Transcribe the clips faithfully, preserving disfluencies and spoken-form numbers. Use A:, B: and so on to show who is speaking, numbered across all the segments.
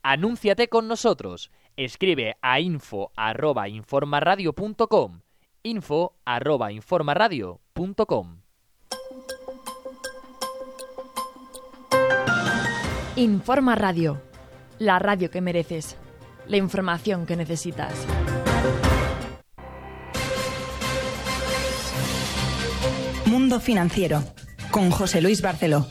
A: Anúnciate con nosotros. Escribe a info arroba informaradio punto com. info arroba informaradio punto com.
B: Informa Radio, la radio que mereces, la información que necesitas.
C: Mundo Financiero, con José Luis Barceló.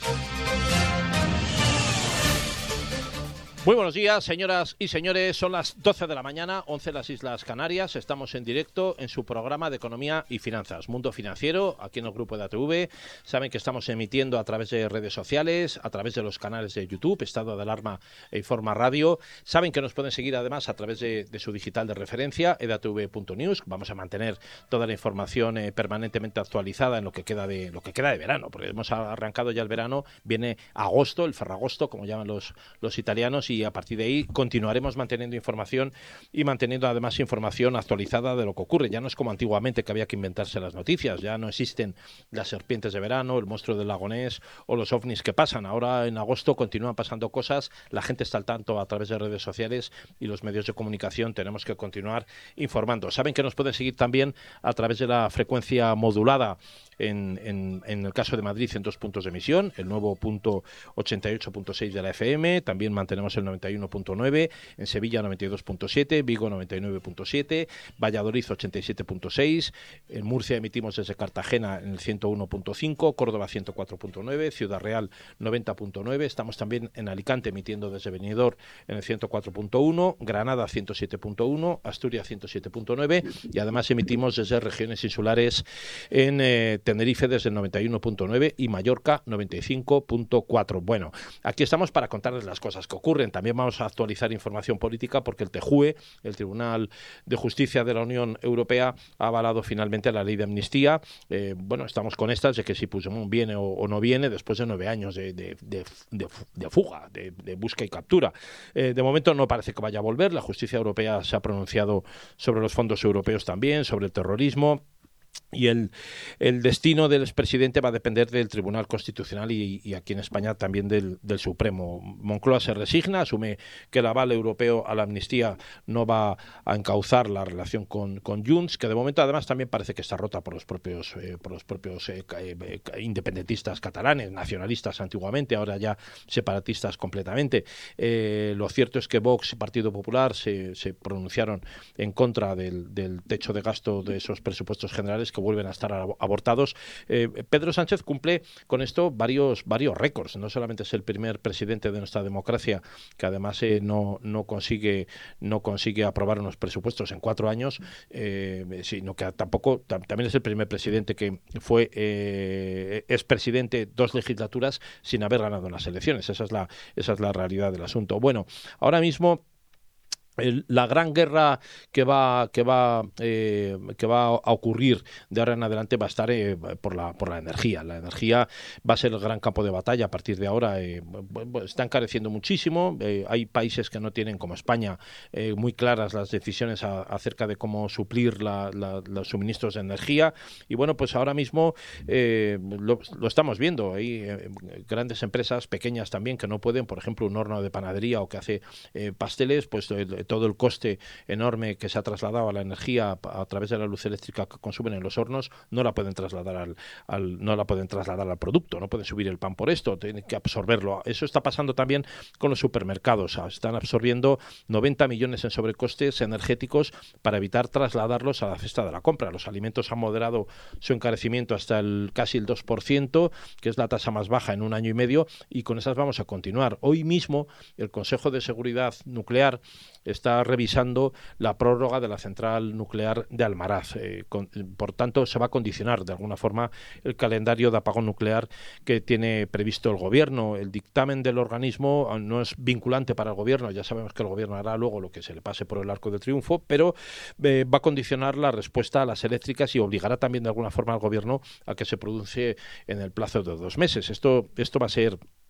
D: Muy buenos días, señoras y señores. Son las doce de la mañana, once en las Islas Canarias. Estamos en directo en su programa de Economía y Finanzas, Mundo Financiero, aquí en el grupo de A T V. Saben que estamos emitiendo a través de redes sociales, a través de los canales de YouTube, Estado de Alarma e Informa Radio. Saben que nos pueden seguir además a través de, de su digital de referencia, e d a t v punto news. Vamos a mantener toda la información eh, permanentemente actualizada en lo que queda de lo que queda de verano, porque hemos arrancado ya el verano, viene agosto, el ferragosto, como llaman los, los italianos, y a partir de ahí continuaremos manteniendo información y manteniendo además información actualizada de lo que ocurre. Ya no es como antiguamente, que había que inventarse las noticias. Ya no existen las serpientes de verano, el monstruo del lago Ness o los ovnis que pasan. Ahora en agosto continúan pasando cosas, la gente está al tanto a través de redes sociales y los medios de comunicación tenemos que continuar informando. Saben que nos pueden seguir también a través de la frecuencia modulada en, en, en el caso de Madrid en dos puntos de emisión, el nuevo punto ochenta y ocho punto seis de la F M, también mantenemos el noventa y uno punto nueve, en Sevilla noventa y dos punto siete, Vigo noventa y nueve punto siete, Valladolid ochenta y siete punto seis, en Murcia emitimos desde Cartagena en el ciento uno punto cinco, Córdoba ciento cuatro punto nueve, Ciudad Real noventa punto nueve, estamos también en Alicante emitiendo desde Benidorm en el ciento cuatro punto uno, Granada ciento siete punto uno, Asturias ciento siete punto nueve y además emitimos desde regiones insulares en eh, Tenerife desde el noventa y uno punto nueve y Mallorca noventa y cinco punto cuatro. Bueno, aquí estamos para contarles las cosas que ocurren. También vamos a actualizar información política porque el T J U E, el Tribunal de Justicia de la Unión Europea, ha avalado finalmente la ley de amnistía. Eh, bueno, estamos con estas de que si Puigdemont viene o, o no viene después de nueve años de, de, de, de, de fuga, de, de busca y captura. Eh, de momento no parece que vaya a volver. La justicia europea se ha pronunciado sobre los fondos europeos también, sobre el terrorismo. Y el, el destino del expresidente va a depender del Tribunal Constitucional y, y aquí en España también del, del Supremo. Moncloa se resigna, asume que el aval europeo a la amnistía no va a encauzar la relación con, con Junts, que de momento además también parece que está rota por los propios, eh, por los propios eh, eh, independentistas catalanes, nacionalistas antiguamente, ahora ya separatistas completamente. Eh, lo cierto es que Vox y Partido Popular se, se pronunciaron en contra del, del techo de gasto de esos presupuestos generales que vuelven a estar abortados. Eh, Pedro Sánchez cumple con esto varios varios récords. No solamente es el primer presidente de nuestra democracia que además eh, no no consigue no consigue aprobar unos presupuestos en cuatro años, eh, sino que tampoco tam, también es el primer presidente que fue eh, es presidente dos legislaturas sin haber ganado las elecciones. Esa es la esa es la realidad del asunto. Bueno, ahora mismo El, la gran guerra que va que va eh, que va a ocurrir de ahora en adelante va a estar eh, por la por la energía. La energía va a ser el gran campo de batalla a partir de ahora. Eh, está encareciendo muchísimo. Eh, hay países que no tienen, como España, eh, muy claras las decisiones a, acerca de cómo suplir la, la, los suministros de energía. Y bueno, pues ahora mismo eh, lo, lo estamos viendo. Hay eh, grandes empresas, pequeñas también, que no pueden, por ejemplo, un horno de panadería o que hace eh, pasteles, pues eh, todo el coste enorme que se ha trasladado a la energía a, a través de la luz eléctrica que consumen en los hornos, no la pueden trasladar al, al no la pueden trasladar al producto, no pueden subir el pan por esto, tienen que absorberlo. Eso está pasando también con los supermercados. Están absorbiendo noventa millones en sobrecostes energéticos para evitar trasladarlos a la cesta de la compra. Los alimentos han moderado su encarecimiento hasta el casi el dos por ciento, que es la tasa más baja en un año y medio, y con esas vamos a continuar. Hoy mismo el Consejo de Seguridad Nuclear está revisando la prórroga de la central nuclear de Almaraz. Eh, con, por tanto, se va a condicionar de alguna forma el calendario de apagón nuclear que tiene previsto el Gobierno. El dictamen del organismo no es vinculante para el Gobierno. Ya sabemos que el Gobierno hará luego lo que se le pase por el arco del triunfo, pero eh, va a condicionar la respuesta a las eléctricas y obligará también de alguna forma al Gobierno a que se pronuncie en el plazo de dos meses. Esto, esto va a ser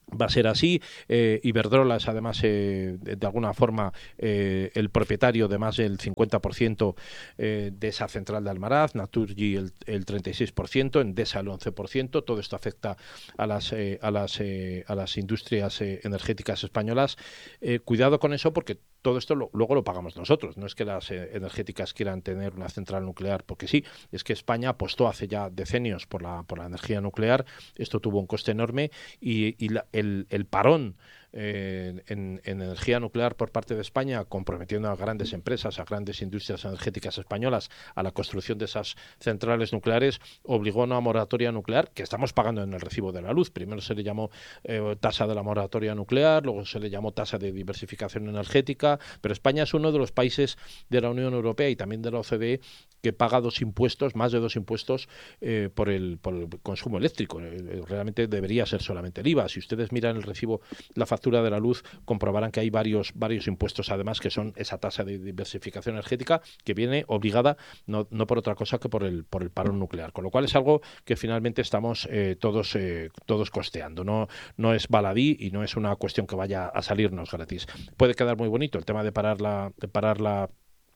D: Va a ser así. eh, Iberdrola es además eh, de, de alguna forma eh, el propietario de más del cincuenta por ciento eh, de esa central de Almaraz, Naturgy el, el treinta y seis por ciento, Endesa el once por ciento. Todo esto afecta a las eh, a las eh, a las industrias eh, energéticas españolas. Eh, cuidado con eso, porque todo esto lo, luego lo pagamos nosotros. No es que las eh, energéticas quieran tener una central nuclear porque sí, es que España apostó hace ya decenios por la por la energía nuclear. Esto tuvo un coste enorme y, y la, el, el parón eh, en, en energía nuclear por parte de España, comprometiendo a grandes empresas, a grandes industrias energéticas españolas a la construcción de esas centrales nucleares, obligó a una moratoria nuclear que estamos pagando en el recibo de la luz. Primero se le llamó eh, tasa de la moratoria nuclear, luego se le llamó tasa de diversificación energética, pero España es uno de los países de la Unión Europea y también de la O C D E que paga dos impuestos, más de dos impuestos eh, por, el, por el consumo eléctrico. Eh, realmente debería ser solamente el I V A. Si ustedes miran el recibo, la factura de la luz, comprobarán que hay varios, varios impuestos, además, que son esa tasa de diversificación energética que viene obligada, no, no por otra cosa que por el, por el parón nuclear. Con lo cual es algo que finalmente estamos eh, todos, eh, todos costeando. No, no es baladí y no es una cuestión que vaya a salirnos gratis. Puede quedar muy bonito el tema de parar la, de parar la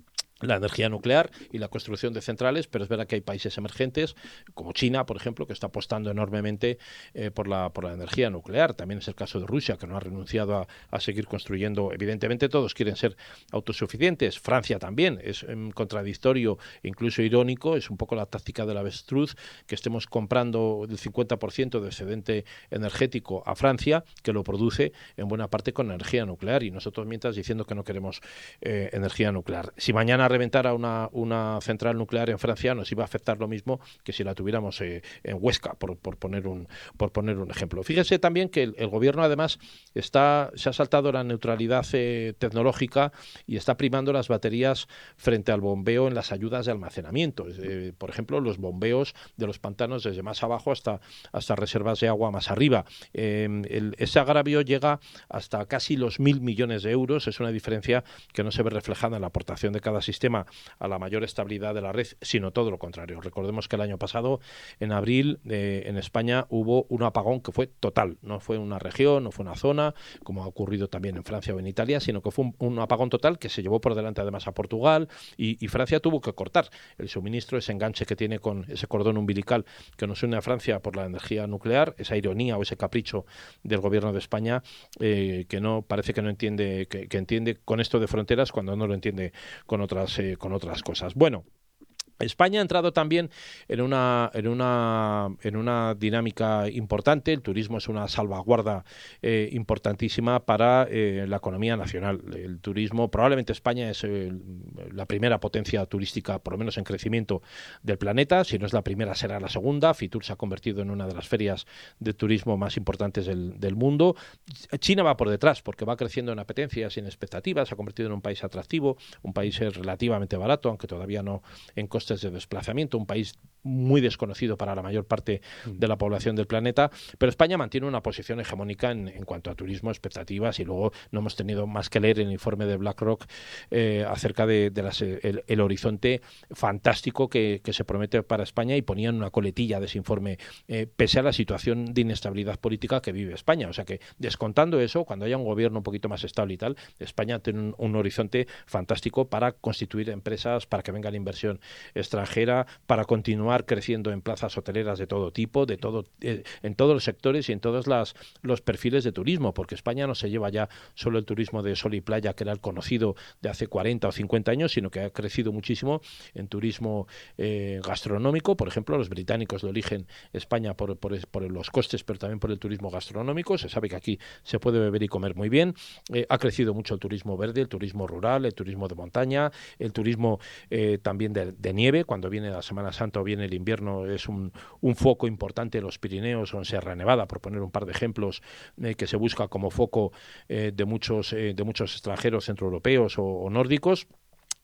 D: la energía nuclear y la construcción de centrales, pero es verdad que hay países emergentes, como China, por ejemplo, que está apostando enormemente eh, por la por la energía nuclear. También es el caso de Rusia, que no ha renunciado a, a seguir construyendo. Evidentemente todos quieren ser autosuficientes. Francia también. Es um, contradictorio, incluso irónico, es un poco la táctica del avestruz, que estemos comprando el cincuenta por ciento de excedente energético a Francia, que lo produce en buena parte con energía nuclear, y nosotros mientras diciendo que no queremos eh, energía nuclear. Si mañana reventara una, una central nuclear en Francia, nos iba a afectar lo mismo que si la tuviéramos eh, en Huesca, por, por poner un por poner un ejemplo. Fíjese también que el, el gobierno además está se ha saltado la neutralidad eh, tecnológica y está primando las baterías frente al bombeo en las ayudas de almacenamiento. Eh, por ejemplo, los bombeos de los pantanos desde más abajo hasta, hasta reservas de agua más arriba. Eh, el, ese agravio llega hasta casi los mil millones de euros. Es una diferencia que no se ve reflejada en la aportación de cada sistema a la mayor estabilidad de la red, sino todo lo contrario. Recordemos que el año pasado, en abril, eh, en España hubo un apagón que fue total. No fue una región, no fue una zona, como ha ocurrido también en Francia o en Italia, sino que fue un, un apagón total que se llevó por delante además a Portugal y, y Francia tuvo que cortar el suministro, ese enganche que tiene con ese cordón umbilical que nos une a Francia por la energía nuclear, esa ironía o ese capricho del gobierno de España eh, que no parece que no entiende, que, que entiende con esto de fronteras cuando no lo entiende con otras Eh, con otras cosas. Bueno, España ha entrado también en una en una en una dinámica importante. El turismo es una salvaguarda eh, importantísima para eh, la economía nacional. El turismo, probablemente España es eh, la primera potencia turística, por lo menos en crecimiento, del planeta. Si no es la primera, será la segunda. Fitur se ha convertido en una de las ferias de turismo más importantes del, del mundo. China va por detrás porque va creciendo en apetencias y en expectativas. Se ha convertido en un país atractivo, un país relativamente barato, aunque todavía no en costes de desplazamiento, un país muy desconocido para la mayor parte de la población del planeta, pero España mantiene una posición hegemónica en, en cuanto a turismo, expectativas, y luego no hemos tenido más que leer el informe de BlackRock eh, acerca de, de las, el, el horizonte fantástico que, que se promete para España, y ponían una coletilla de ese informe eh, pese a la situación de inestabilidad política que vive España. O sea que, descontando eso, cuando haya un gobierno un poquito más estable y tal, España tiene un, un horizonte fantástico para constituir empresas, para que venga la inversión extranjera, para continuar creciendo en plazas hoteleras de todo tipo, de todo, eh, en todos los sectores y en todos las, los perfiles de turismo, porque España no se lleva ya solo el turismo de sol y playa, que era el conocido de hace cuarenta o cincuenta años, sino que ha crecido muchísimo en turismo eh, gastronómico. Por ejemplo, los británicos lo eligen España por, por, por los costes, pero también por el turismo gastronómico. Se sabe que aquí se puede beber y comer muy bien. Eh, ha crecido mucho el turismo verde, el turismo rural, el turismo de montaña, el turismo eh, también de, de nieve. Cuando viene la Semana Santa o viene el invierno, es un, un foco importante en los Pirineos o en Sierra Nevada, por poner un par de ejemplos, eh, que se busca como foco eh, de muchos eh, de muchos extranjeros centroeuropeos o, o nórdicos.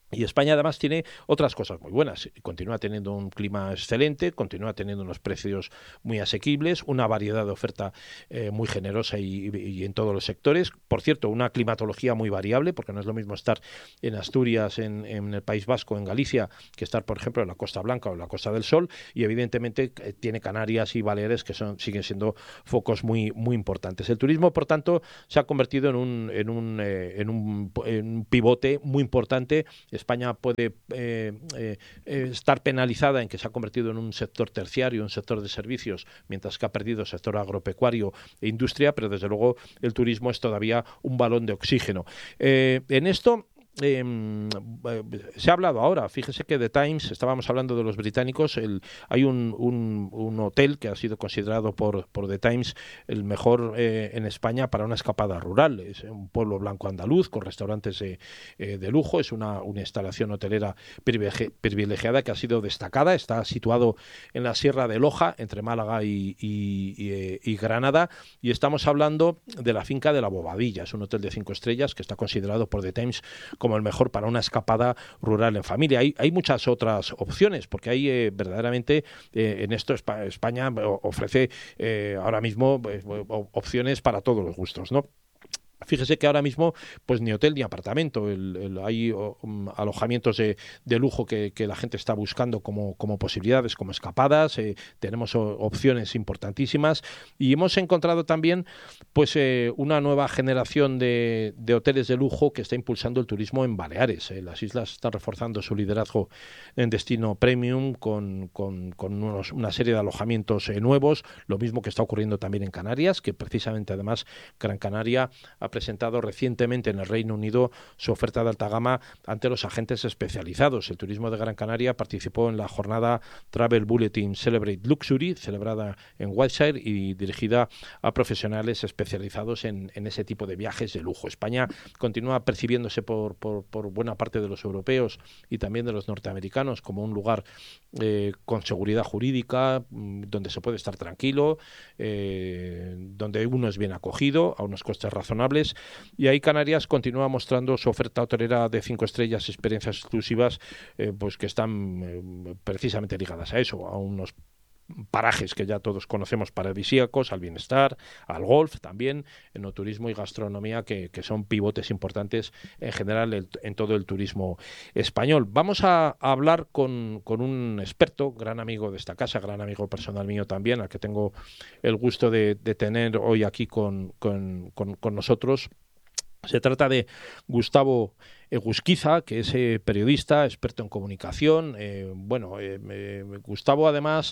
D: Y España además tiene otras cosas muy buenas. Continúa teniendo un clima excelente, continúa teniendo unos precios muy asequibles, una variedad de oferta eh, muy generosa y, y en todos los sectores. Por cierto, una climatología muy variable, porque no es lo mismo estar en Asturias, en, en el País Vasco, en Galicia, que estar, por ejemplo, en la Costa Blanca o en la Costa del Sol. Y evidentemente eh, tiene Canarias y Baleares, que son siguen siendo focos muy, muy importantes. El turismo, por tanto, se ha convertido en un, en un, eh, en un, en un pivote muy importante. España puede eh, eh, estar penalizada en que se ha convertido en un sector terciario, un sector de servicios, mientras que ha perdido el sector agropecuario e industria, pero desde luego el turismo es todavía un balón de oxígeno. Eh, en esto Eh, se ha hablado ahora, fíjese que The Times, estábamos hablando de los británicos, el, hay un, un, un hotel que ha sido considerado por, por The Times el mejor eh, en España para una escapada rural. Es un pueblo blanco andaluz con restaurantes eh, eh, de lujo, es una, una instalación hotelera privilegi- privilegiada que ha sido destacada, está situado en la Sierra de Loja, entre Málaga y, y, y, y Granada, y estamos hablando de la finca de la Bobadilla. Es un hotel de cinco estrellas que está considerado por The Times como el mejor para una escapada rural en familia. Hay, hay muchas otras opciones, porque hay eh, verdaderamente eh, en esto España ofrece eh, ahora mismo pues, opciones para todos los gustos, ¿no? Fíjese que ahora mismo, pues ni hotel ni apartamento, el, el, hay um, alojamientos de, de lujo que, que la gente está buscando como, como posibilidades, como escapadas, eh, tenemos o, opciones importantísimas y hemos encontrado también pues eh, una nueva generación de, de hoteles de lujo que está impulsando el turismo en Baleares. Eh, las islas están reforzando su liderazgo en destino premium con, con, con unos, una serie de alojamientos eh, nuevos, lo mismo que está ocurriendo también en Canarias, que precisamente además Gran Canaria ha presentado recientemente en el Reino Unido su oferta de alta gama ante los agentes especializados. El turismo de Gran Canaria participó en la jornada Travel Bulletin Celebrate Luxury, celebrada en Wiltshire y dirigida a profesionales especializados en, en ese tipo de viajes de lujo. España continúa percibiéndose por, por, por buena parte de los europeos y también de los norteamericanos como un lugar eh, con seguridad jurídica, donde se puede estar tranquilo, eh, donde uno es bien acogido a unos costes razonables. Y ahí Canarias continúa mostrando su oferta hotelera de cinco estrellas, experiencias exclusivas, eh, pues que están eh, precisamente ligadas a eso, a unos parajes que ya todos conocemos paradisíacos, al bienestar, al golf también, enoturismo y gastronomía, que, que son pivotes importantes en general el, en todo el turismo español. Vamos a, a hablar con, con un experto, gran amigo de esta casa, gran amigo personal mío también, al que tengo el gusto de, de tener hoy aquí con, con, con, con nosotros. Se trata de Gustavo Egusquiza, que es eh, periodista, experto en comunicación. Eh, bueno, eh, eh, Gustavo además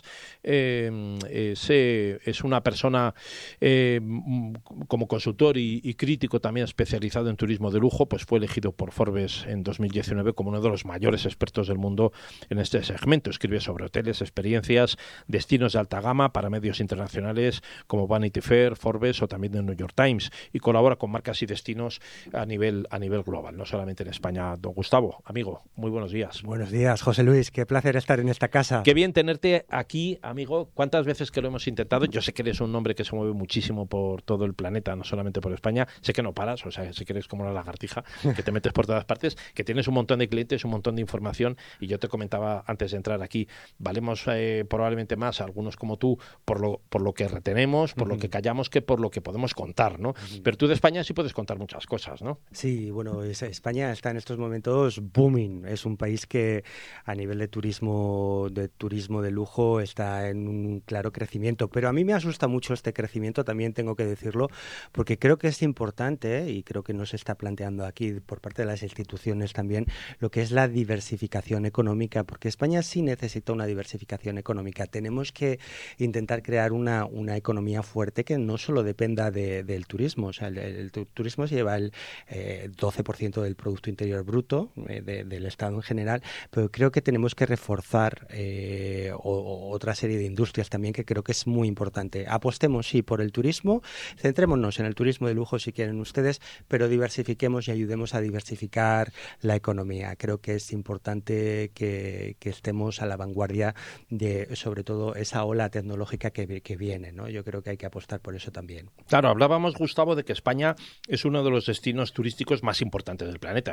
D: eh, es, eh, es una persona eh, como consultor y, y crítico también especializado en turismo de lujo, pues fue elegido por Forbes en dos mil diecinueve como uno de los mayores expertos del mundo en este segmento. Escribe sobre hoteles, experiencias, destinos de alta gama para medios internacionales como Vanity Fair, Forbes o también The New York Times, y colabora con marcas y destinos a nivel, a nivel global, no solamente en España. Don Gustavo, amigo, muy buenos días.
E: Buenos días, José Luis, qué placer estar en esta casa.
D: Qué bien tenerte aquí, amigo. ¿Cuántas veces que lo hemos intentado? Yo sé que eres un hombre que se mueve muchísimo por todo el planeta, no solamente por España. Sé que no paras, o sea, sé que eres como una lagartija, que te metes por todas partes, que tienes un montón de clientes, un montón de información, y yo te comentaba antes de entrar aquí, valemos eh, probablemente más algunos como tú por lo, por lo que retenemos, por uh-huh. lo que callamos, que por lo que podemos contar, ¿no? Uh-huh. Pero tú de España sí puedes contar muchas cosas, ¿no?
E: Sí, bueno, es, España está en estos momentos booming. Es un país que a nivel de turismo, de turismo de lujo está en un claro crecimiento. Pero a mí me asusta mucho este crecimiento, también tengo que decirlo, porque creo que es importante, ¿eh? Y creo que no se está planteando aquí por parte de las instituciones también, lo que es la diversificación económica, porque España sí necesita una diversificación económica. Tenemos que intentar crear una, una economía fuerte que no solo dependa de, del turismo. O sea, el, el, el turismo se lleva el eh, doce por ciento del Producto Interior Bruto eh, de, del Estado en general, pero creo que tenemos que reforzar eh, o, o otra serie de industrias también que creo que es muy importante. Apostemos, sí, por el turismo, centrémonos en el turismo de lujo si quieren ustedes, pero diversifiquemos y ayudemos a diversificar la economía. Creo que es importante que, que estemos a la vanguardia de, sobre todo, esa ola tecnológica que, que viene, ¿no? Yo creo que hay que apostar por eso también.
D: Claro, hablábamos, Gustavo, de que España es uno de los destinos turísticos más importantes del planeta.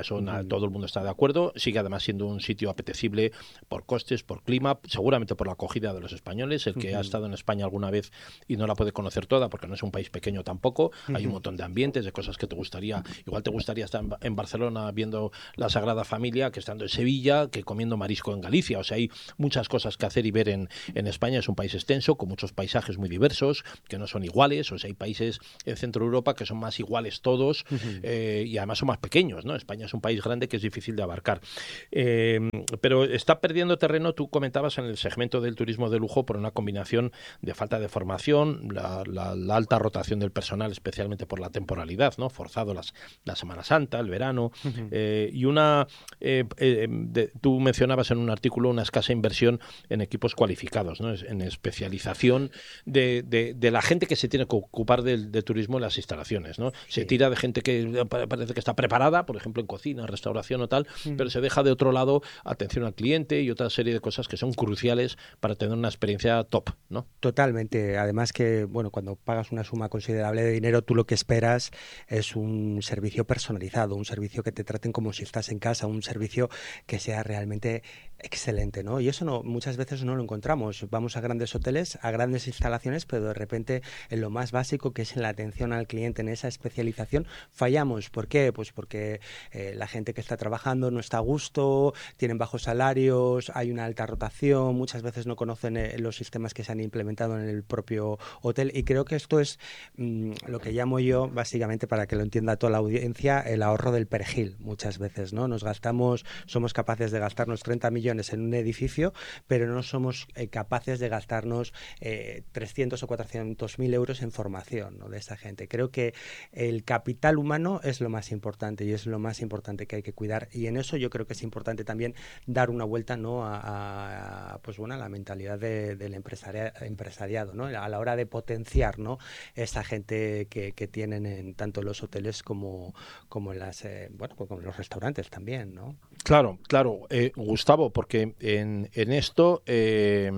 D: sea, eso uh-huh. todo el mundo está de acuerdo. Sigue además siendo un sitio apetecible por costes, por clima, seguramente por la acogida de los españoles. El que uh-huh. ha estado en España alguna vez y no la puede conocer toda, porque no es un país pequeño tampoco, uh-huh. hay un montón de ambientes, de cosas que te gustaría, igual te gustaría estar en Barcelona viendo la Sagrada Familia que estando en Sevilla, que comiendo marisco en Galicia. O sea, hay muchas cosas que hacer y ver en, en España. Es un país extenso, con muchos paisajes muy diversos, que no son iguales. O sea, hay países en Centro Europa que son más iguales todos uh-huh. eh, y además son más pequeños, ¿no? España es un país grande que es difícil de abarcar. Eh, pero está perdiendo terreno, tú comentabas, en el segmento del turismo de lujo por una combinación de falta de formación, la, la, la alta rotación del personal, especialmente por la temporalidad, ¿no? Forzado las, la Semana Santa, el verano, uh-huh. eh, y una... Eh, eh, de, tú mencionabas en un artículo una escasa inversión en equipos cualificados, ¿no? En especialización de, de, de la gente que se tiene que ocupar del, del turismo en las instalaciones, ¿no? Se sí. tira de gente que parece que está preparada, por ejemplo en cocina, restauración o tal, uh-huh. pero se deja de otro lado atención al cliente y otra serie de cosas que son cruciales para tener una experiencia top, ¿no?
E: Totalmente. Además que, bueno, cuando pagas una suma considerable de dinero, tú lo que esperas es un servicio personalizado, un servicio que te traten como si estás en casa, un servicio que sea realmente excelente, ¿no? Y eso no, muchas veces no lo encontramos. Vamos a grandes hoteles, a grandes instalaciones, pero de repente en lo más básico, que es en la atención al cliente, en esa especialización, fallamos. ¿Por qué? Pues porque eh, la gente que está trabajando no está a gusto, tienen bajos salarios, hay una alta rotación, muchas veces no conocen eh, los sistemas que se han implementado en el propio hotel, y creo que esto es mmm, lo que llamo yo, básicamente, para que lo entienda toda la audiencia, el ahorro del perejil. Muchas veces, ¿no? Nos gastamos, somos capaces de gastarnos treinta millones en un edificio, pero no somos eh, capaces de gastarnos eh, trescientos o cuatrocientos mil euros en formación, ¿no? de esta gente. Creo que el capital humano es lo más importante y es lo más importante que hay que cuidar, y en eso yo creo que es importante también dar una vuelta, ¿no? a, a, pues bueno, a la mentalidad de, del empresaria, empresariado, ¿no? a la hora de potenciar, ¿no? esa gente que, que tienen en tanto los hoteles como, como en las, eh, bueno, como en los restaurantes también, ¿no?
D: Claro, claro, eh, Gustavo, porque en, en esto... Eh,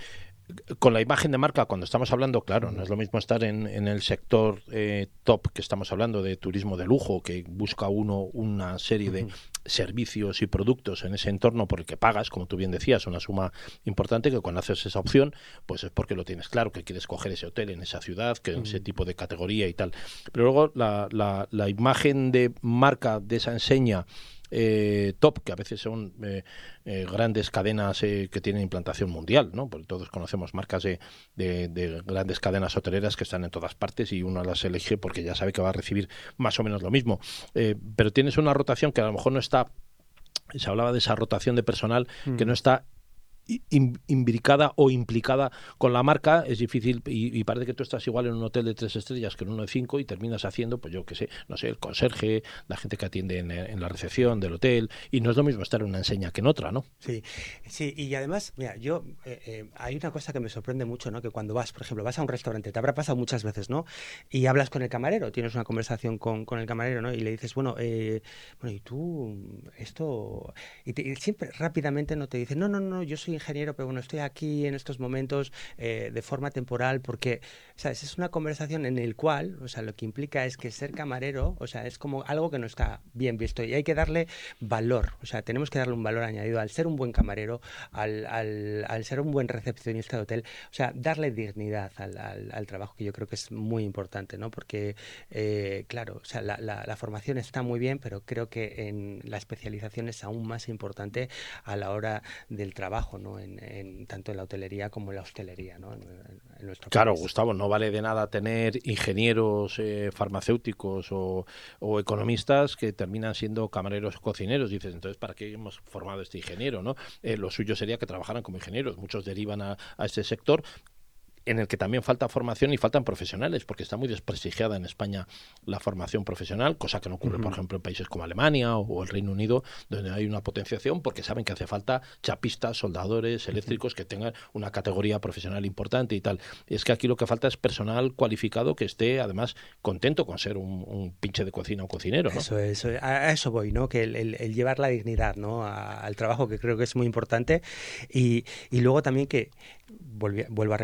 D: con la imagen de marca, cuando estamos hablando, claro, no es lo mismo estar en, en el sector eh, top, que estamos hablando de turismo de lujo, que busca uno una serie de uh-huh. servicios y productos en ese entorno por el que pagas, como tú bien decías, una suma importante, que cuando haces esa opción, pues es porque lo tienes claro, que quieres coger ese hotel en esa ciudad, que en uh-huh. ese tipo de categoría y tal. Pero luego la, la, la imagen de marca de esa enseña Eh, top, que a veces son eh, eh, grandes cadenas eh, que tienen implantación mundial, ¿no? Porque todos conocemos marcas de, de, de grandes cadenas hoteleras que están en todas partes y uno las elige porque ya sabe que va a recibir más o menos lo mismo. Eh, pero tienes una rotación que a lo mejor no está, se hablaba de esa rotación de personal mm. que no está imbricada o implicada con la marca. Es difícil y, y parece que tú estás igual en un hotel de tres estrellas que en uno de cinco y terminas haciendo, pues yo qué sé, no sé, el conserje, la gente que atiende en, en la recepción del hotel, y no es lo mismo estar en una enseña que en otra, ¿no?
E: Sí, sí, y además, mira, yo, eh, eh, hay una cosa que me sorprende mucho, ¿no? Que cuando vas, por ejemplo, vas a un restaurante, te habrá pasado muchas veces, ¿no? Y hablas con el camarero, tienes una conversación con, con el camarero, ¿no? Y le dices, bueno, eh, bueno, y tú, esto... Y, te, y siempre rápidamente no te dicen, no, no, no, yo soy ingeniero, pero bueno, estoy aquí en estos momentos eh, de forma temporal, porque, ¿sabes? Es una conversación en el cual, o sea, lo que implica es que ser camarero, o sea, es como algo que no está bien visto y hay que darle valor, o sea, tenemos que darle un valor añadido al ser un buen camarero, al, al, al ser un buen recepcionista de hotel, o sea, darle dignidad al, al, al trabajo, que yo creo que es muy importante, ¿no? Porque, eh, claro, o sea, la, la, la formación está muy bien, pero creo que en la especialización es aún más importante a la hora del trabajo, ¿no? En, en, tanto en la hotelería como en la hostelería, ¿no? En, en nuestro
D: claro,
E: país.
D: Gustavo, no vale de nada tener ingenieros eh, farmacéuticos o, o economistas que terminan siendo camareros o cocineros. Dices, entonces, ¿para qué hemos formado este ingeniero, no? Eh, lo suyo sería que trabajaran como ingenieros. Muchos derivan a, a este sector, en el que también falta formación y faltan profesionales, porque está muy desprestigiada en España la formación profesional, cosa que no ocurre, uh-huh. por ejemplo, en países como Alemania o, o el Reino Unido, donde hay una potenciación, porque saben que hace falta chapistas, soldadores, eléctricos, uh-huh. que tengan una categoría profesional importante y tal. Y es que aquí lo que falta es personal cualificado que esté, además, contento con ser un, un pinche de cocina o cocinero, ¿no?
E: Eso es, a eso voy, ¿no? Que el, el, el llevar la dignidad, ¿no? A, al trabajo, que creo que es muy importante, y, y luego también que, volví, vuelvo a repetir, que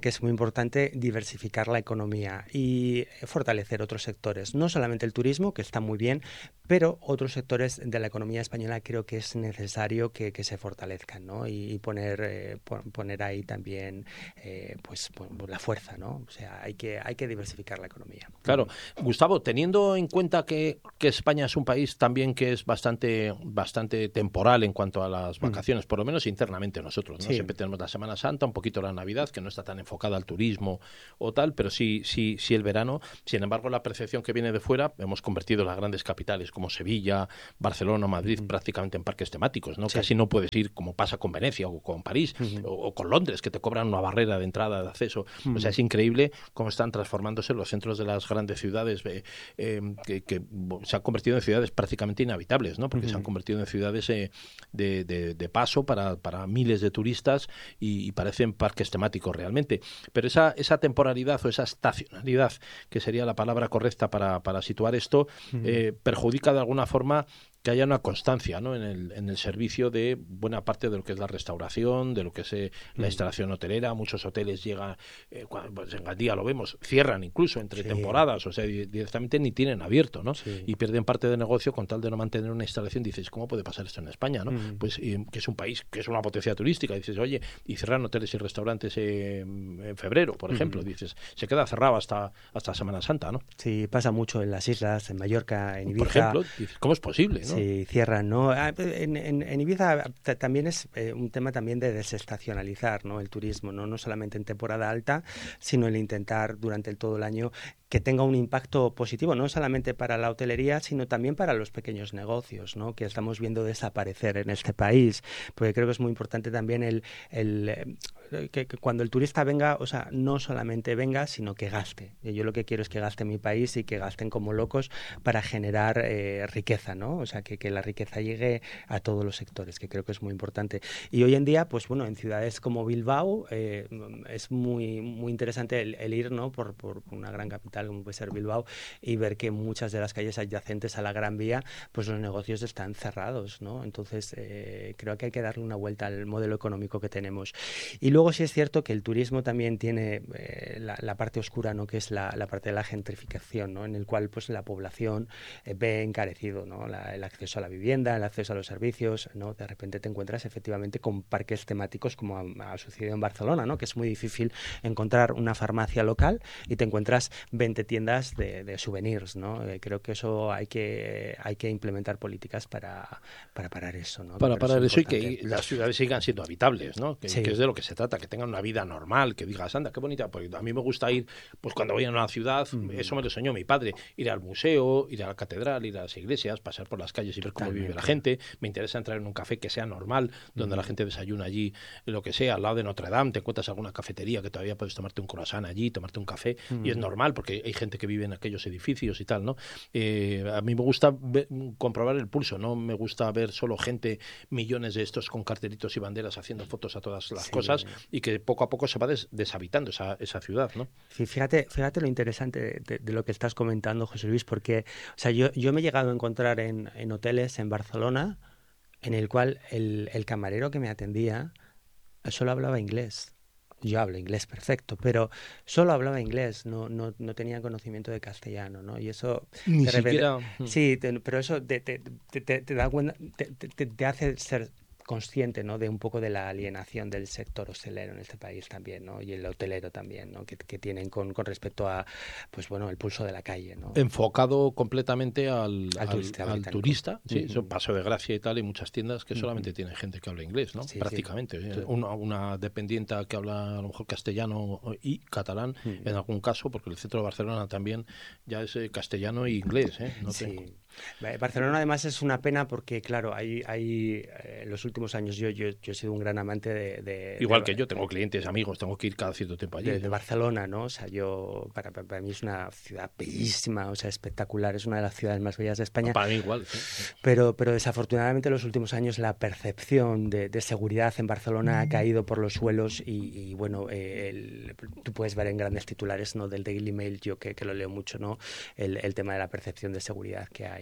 E: es muy importante diversificar la economía y fortalecer otros sectores, no solamente el turismo, que está muy bien, pero otros sectores de la economía española creo que es necesario que, que se fortalezcan, ¿no? Y, y poner, eh, poner ahí también eh, pues, pues la fuerza, ¿no? O sea, hay que, hay que diversificar la economía.
D: Claro. Gustavo, teniendo en cuenta que, que España es un país también que es bastante, bastante temporal en cuanto a las vacaciones, mm. por lo menos internamente nosotros, ¿no? Sí. Siempre tenemos la Semana Santa, un poquito la Navidad, que no está tan enfocada al turismo o tal, pero sí, sí, sí el verano. Sin embargo, la percepción que viene de fuera, hemos convertido las grandes capitales como Sevilla, Barcelona, Madrid, mm. prácticamente en parques temáticos, ¿no? Sí. Casi no puedes ir como pasa con Venecia o con París mm. o, o con Londres, que te cobran una barrera de entrada, de acceso. Mm. O sea, es increíble cómo están transformándose los centros de las grandes ciudades eh, eh, que, que se han convertido en ciudades prácticamente inhabitables, ¿no? Porque mm. se han convertido en ciudades eh, de, de, de paso para, para miles de turistas y, y parecen parques temáticos realmente. Pero esa, esa temporalidad o esa estacionalidad, que sería la palabra correcta para, para situar esto, mm. eh, perjudica de alguna forma que haya una constancia, ¿no? en, el, en el servicio de buena parte de lo que es la restauración, de lo que es eh, la instalación hotelera. Muchos hoteles llegan, eh, cuando, pues en Gandía lo vemos, cierran incluso entre sí. temporadas, o sea, directamente ni tienen abierto, ¿no? Sí. Y pierden parte de negocio con tal de no mantener una instalación. Dices, ¿cómo puede pasar esto en España, no? Mm. Pues eh, que es un país que es una potencia turística. Dices, oye, y cierran hoteles y restaurantes eh, en febrero, por ejemplo. Mm. Dices, se queda cerrado hasta, hasta Semana Santa, ¿no?
E: Sí, pasa mucho en las islas, en Mallorca, en Ibiza.
D: Por ejemplo, dices, ¿cómo es posible, no?
E: Sí, cierran, ¿no? En, en, en Ibiza también es eh, un tema también de desestacionalizar, ¿no? El turismo, ¿no? No solamente en temporada alta, sino el intentar durante el, todo el año que tenga un impacto positivo, no solamente para la hotelería, sino también para los pequeños negocios, ¿no? Que estamos viendo desaparecer en este país, porque creo que es muy importante también el, el que, que cuando el turista venga, o sea, no solamente venga, sino que gaste. Yo lo que quiero es que gaste mi país y que gasten como locos para generar eh, riqueza, ¿no? O sea, que, que la riqueza llegue a todos los sectores, que creo que es muy importante. Y hoy en día, pues bueno, en ciudades como Bilbao eh, es muy, muy interesante el, el ir, ¿no? Por, por una gran capital como puede ser Bilbao, y ver que muchas de las calles adyacentes a la Gran Vía, pues los negocios están cerrados, ¿no? Entonces, eh, creo que hay que darle una vuelta al modelo económico que tenemos. Y luego sí es cierto que el turismo también tiene eh, la, la parte oscura, ¿no? Que es la, la parte de la gentrificación, ¿no? En el cual pues la población eh, ve encarecido, ¿no? La, el acceso a la vivienda, el acceso a los servicios, ¿no? De repente te encuentras efectivamente con parques temáticos como ha, ha sucedido en Barcelona, ¿no? Que es muy difícil encontrar una farmacia local y te encuentras veinte tiendas de, de souvenirs, ¿no? Eh, creo que eso hay que hay que implementar políticas para, para parar eso, ¿no?
D: Para parar eso y que las ciudades sigan siendo habitables, ¿no? Que, sí. que es de lo que se trata, que tengan una vida normal, que digas, anda, qué bonita, porque a mí me gusta ir, pues cuando voy a una ciudad, mm. eso me lo enseñó mi padre, ir al museo, ir a la catedral, ir a las iglesias, pasar por las calles y ver cómo vive la gente. Me interesa entrar en un café que sea normal, donde mm. la gente desayuna allí, lo que sea, al lado de Notre Dame, te encuentras alguna cafetería que todavía puedes tomarte un croissant allí, tomarte un café, mm. y es normal, porque hay gente que vive en aquellos edificios y tal, ¿no? Eh, a mí me gusta ver, comprobar el pulso, no me gusta ver solo gente, millones de estos con cartelitos y banderas haciendo fotos a todas las sí. cosas, y que poco a poco se va des, deshabitando esa, esa ciudad, ¿no?
E: Sí, fíjate, fíjate lo interesante de, de, de lo que estás comentando, José Luis, porque o sea, yo, yo me he llegado a encontrar en, en hoteles en Barcelona en el cual el, el camarero que me atendía solo hablaba inglés. Yo hablo inglés perfecto, pero solo hablaba inglés, no no, no tenía conocimiento de castellano, ¿no? Y eso...
D: Ni
E: de repente,
D: siquiera...
E: Sí, te, pero eso te, te, te, te, te da cuenta, te, te, te hace ser consciente, ¿no? De un poco de la alienación del sector hostelero en este país también, ¿no? Y el hotelero también, ¿no? Que, que tienen con, con respecto a, pues bueno, el pulso de la calle, ¿no?
D: Enfocado completamente al,
E: al turista,
D: al, al turista sí,
E: uh-huh.
D: Eso Paso de Gracia y tal, y muchas tiendas que solamente uh-huh. tienen gente que habla inglés, ¿no? Sí, prácticamente. Sí. Una, una dependienta que habla a lo mejor castellano y catalán, uh-huh. en algún caso, porque el centro de Barcelona también ya es eh, castellano e inglés, ¿eh? No
E: sí.
D: tengo...
E: Barcelona además es una pena porque, claro, hay, hay eh, en los últimos años yo, yo, yo he sido un gran amante de... de
D: Igual
E: de,
D: que yo, tengo clientes, amigos, tengo que ir cada cierto tiempo allí.
E: De, de Barcelona, ¿no? O sea, yo, para, para mí es una ciudad bellísima, o sea, espectacular, es una de las ciudades más bellas de España.
D: Para mí igual, sí.
E: Pero, pero desafortunadamente en los últimos años la percepción de, de seguridad en Barcelona mm. ha caído por los suelos y, y bueno, eh, el, tú puedes ver en grandes titulares, ¿no? Del Daily Mail, yo que, que lo leo mucho, ¿no? El, el tema de la percepción de seguridad que hay,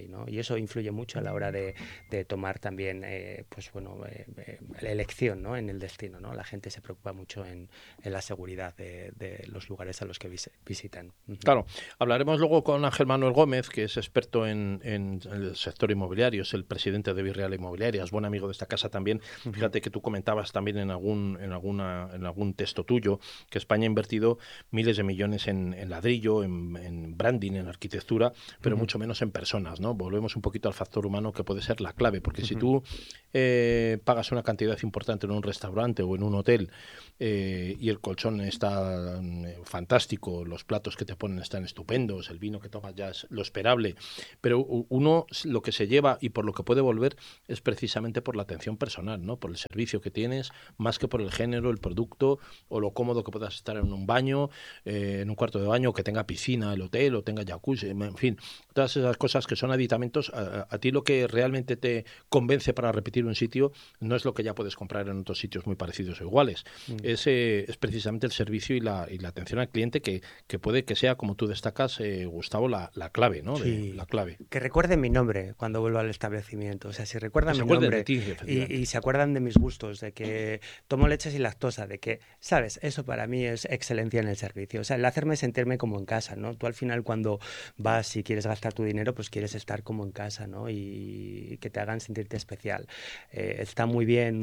E: ¿no? Y eso influye mucho a la hora de, de tomar también, eh, pues bueno, eh, eh, la elección, ¿no? En el destino, ¿no? La gente se preocupa mucho en, en la seguridad de, de los lugares a los que vis visitan.
D: Claro, hablaremos luego con Ángel Manuel Gómez, que es experto en, en el sector inmobiliario, es el presidente de Virreal Inmobiliaria, es buen amigo de esta casa también. Uh-huh. Fíjate que tú comentabas también en algún en alguna en algún texto tuyo que España ha invertido miles de millones en, en ladrillo, en, en branding, en arquitectura, pero uh-huh. mucho menos en personas, ¿no? Volvemos un poquito al factor humano, que puede ser la clave, porque uh-huh. si tú eh, pagas una cantidad importante en un restaurante o en un hotel eh, y el colchón está eh, fantástico, los platos que te ponen están estupendos, el vino que tomas ya es lo esperable, pero uno lo que se lleva y por lo que puede volver es precisamente por la atención personal, ¿no? Por el servicio que tienes, más que por el género, el producto o lo cómodo que puedas estar en un baño, eh, en un cuarto de baño, que tenga piscina el hotel o tenga jacuzzi, en fin, todas esas cosas que son aditamentos. A, a ti lo que realmente te convence para repetir un sitio no es lo que ya puedes comprar en otros sitios muy parecidos o iguales, mm. es, eh, es precisamente el servicio y la, y la atención al cliente que, que puede que sea, como tú destacas, eh, Gustavo, la, la clave, ¿no?
E: Sí,
D: de, la clave.
E: Que recuerden mi nombre cuando vuelvo al establecimiento. O sea, si recuerdan
D: que
E: mi
D: se
E: nombre
D: de ti,
E: y, y se acuerdan de mis gustos, de que tomo leche sin lactosa, de que, ¿sabes? Eso para mí es excelencia en el servicio. O sea, el hacerme sentirme como en casa, ¿no? Tú al final cuando vas y quieres gastar tu dinero, pues quieres estar como en casa, ¿no? Y que te hagan sentirte especial. Eh, está muy